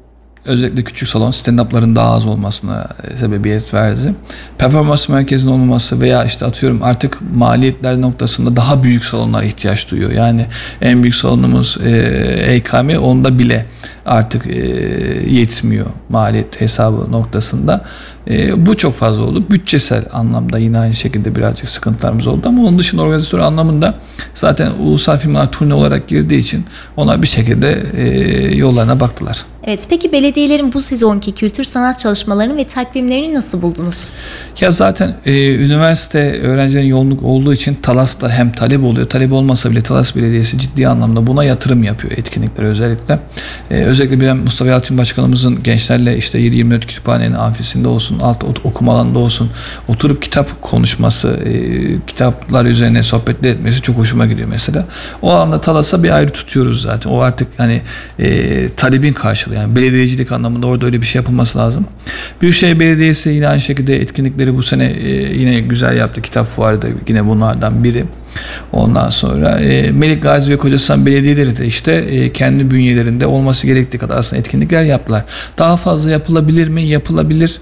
özellikle küçük salon stand-up'ların daha az olmasına sebebiyet verdi. Performans merkezinin olmaması veya işte atıyorum artık maliyetler noktasında daha büyük salonlar ihtiyaç duyuyor. Yani en büyük salonumuz EKM, onda bile artık yetmiyor maliyet hesabı noktasında. Bu çok fazla oldu. Bütçesel anlamda yine aynı şekilde birazcık sıkıntılarımız oldu ama onun dışında organizatör anlamında zaten ulusal firmalar turne olarak girdiği için onlar bir şekilde yollarına baktılar. Evet, peki belediyelerin bu sezonki kültür sanat çalışmalarını ve takvimlerini nasıl buldunuz? Ya zaten üniversite öğrencilerin yoğunluk olduğu için Talas'ta hem talep oluyor. Talep olmasa bile Talas Belediyesi ciddi anlamda buna yatırım yapıyor, etkinlikleri özellikle. Özellikle bir Mustafa Yalçın Başkanımızın gençlerle işte 7/24 kütüphanenin amfisinde olsun, alt okuma alanında olsun oturup kitap konuşması, kitaplar üzerine sohbetler etmesi çok hoşuma gidiyor mesela. O alanda Talas'a bir ayrı tutuyoruz zaten. O artık hani talebin karşılığı. Yani belediyecilik anlamında orada öyle bir şey yapılması lazım. Büyükşehir Belediyesi yine aynı şekilde etkinlikleri bu sene yine güzel yaptı. Kitap fuarı da yine bunlardan biri. Ondan sonra Melik Gazi ve Kocasinan belediyeleri de işte kendi bünyelerinde olması gerektiği kadar aslında etkinlikler yaptılar. Daha fazla yapılabilir mi? Yapılabilir.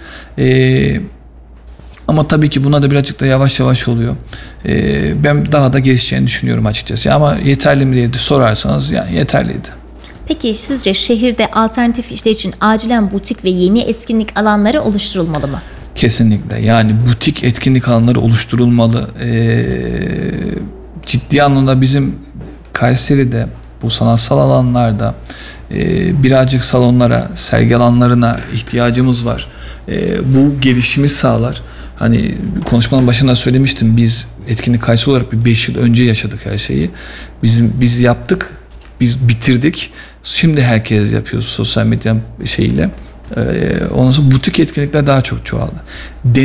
Ama tabii ki buna da birazcık da yavaş yavaş oluyor. Ben daha da gelişeceğini düşünüyorum açıkçası. Ama yeterli mi diye de sorarsanız yani yeterliydi. Peki sizce şehirde alternatif işler için acilen butik ve yeni etkinlik alanları oluşturulmalı mı? Kesinlikle. Yani butik etkinlik alanları oluşturulmalı. Ciddi anlamda bizim Kayseri'de bu sanatsal alanlarda birazcık salonlara, sergi alanlarına ihtiyacımız var. Bu gelişimi sağlar. Hani konuşmanın başında söylemiştim, biz etkinlik Kayseri olarak bir 5 yıl önce yaşadık her şeyi. Biz yaptık, biz bitirdik. Şimdi herkes yapıyor sosyal medya şeyiyle. Ondan sonra butik etkinlikler daha çok çoğaldı.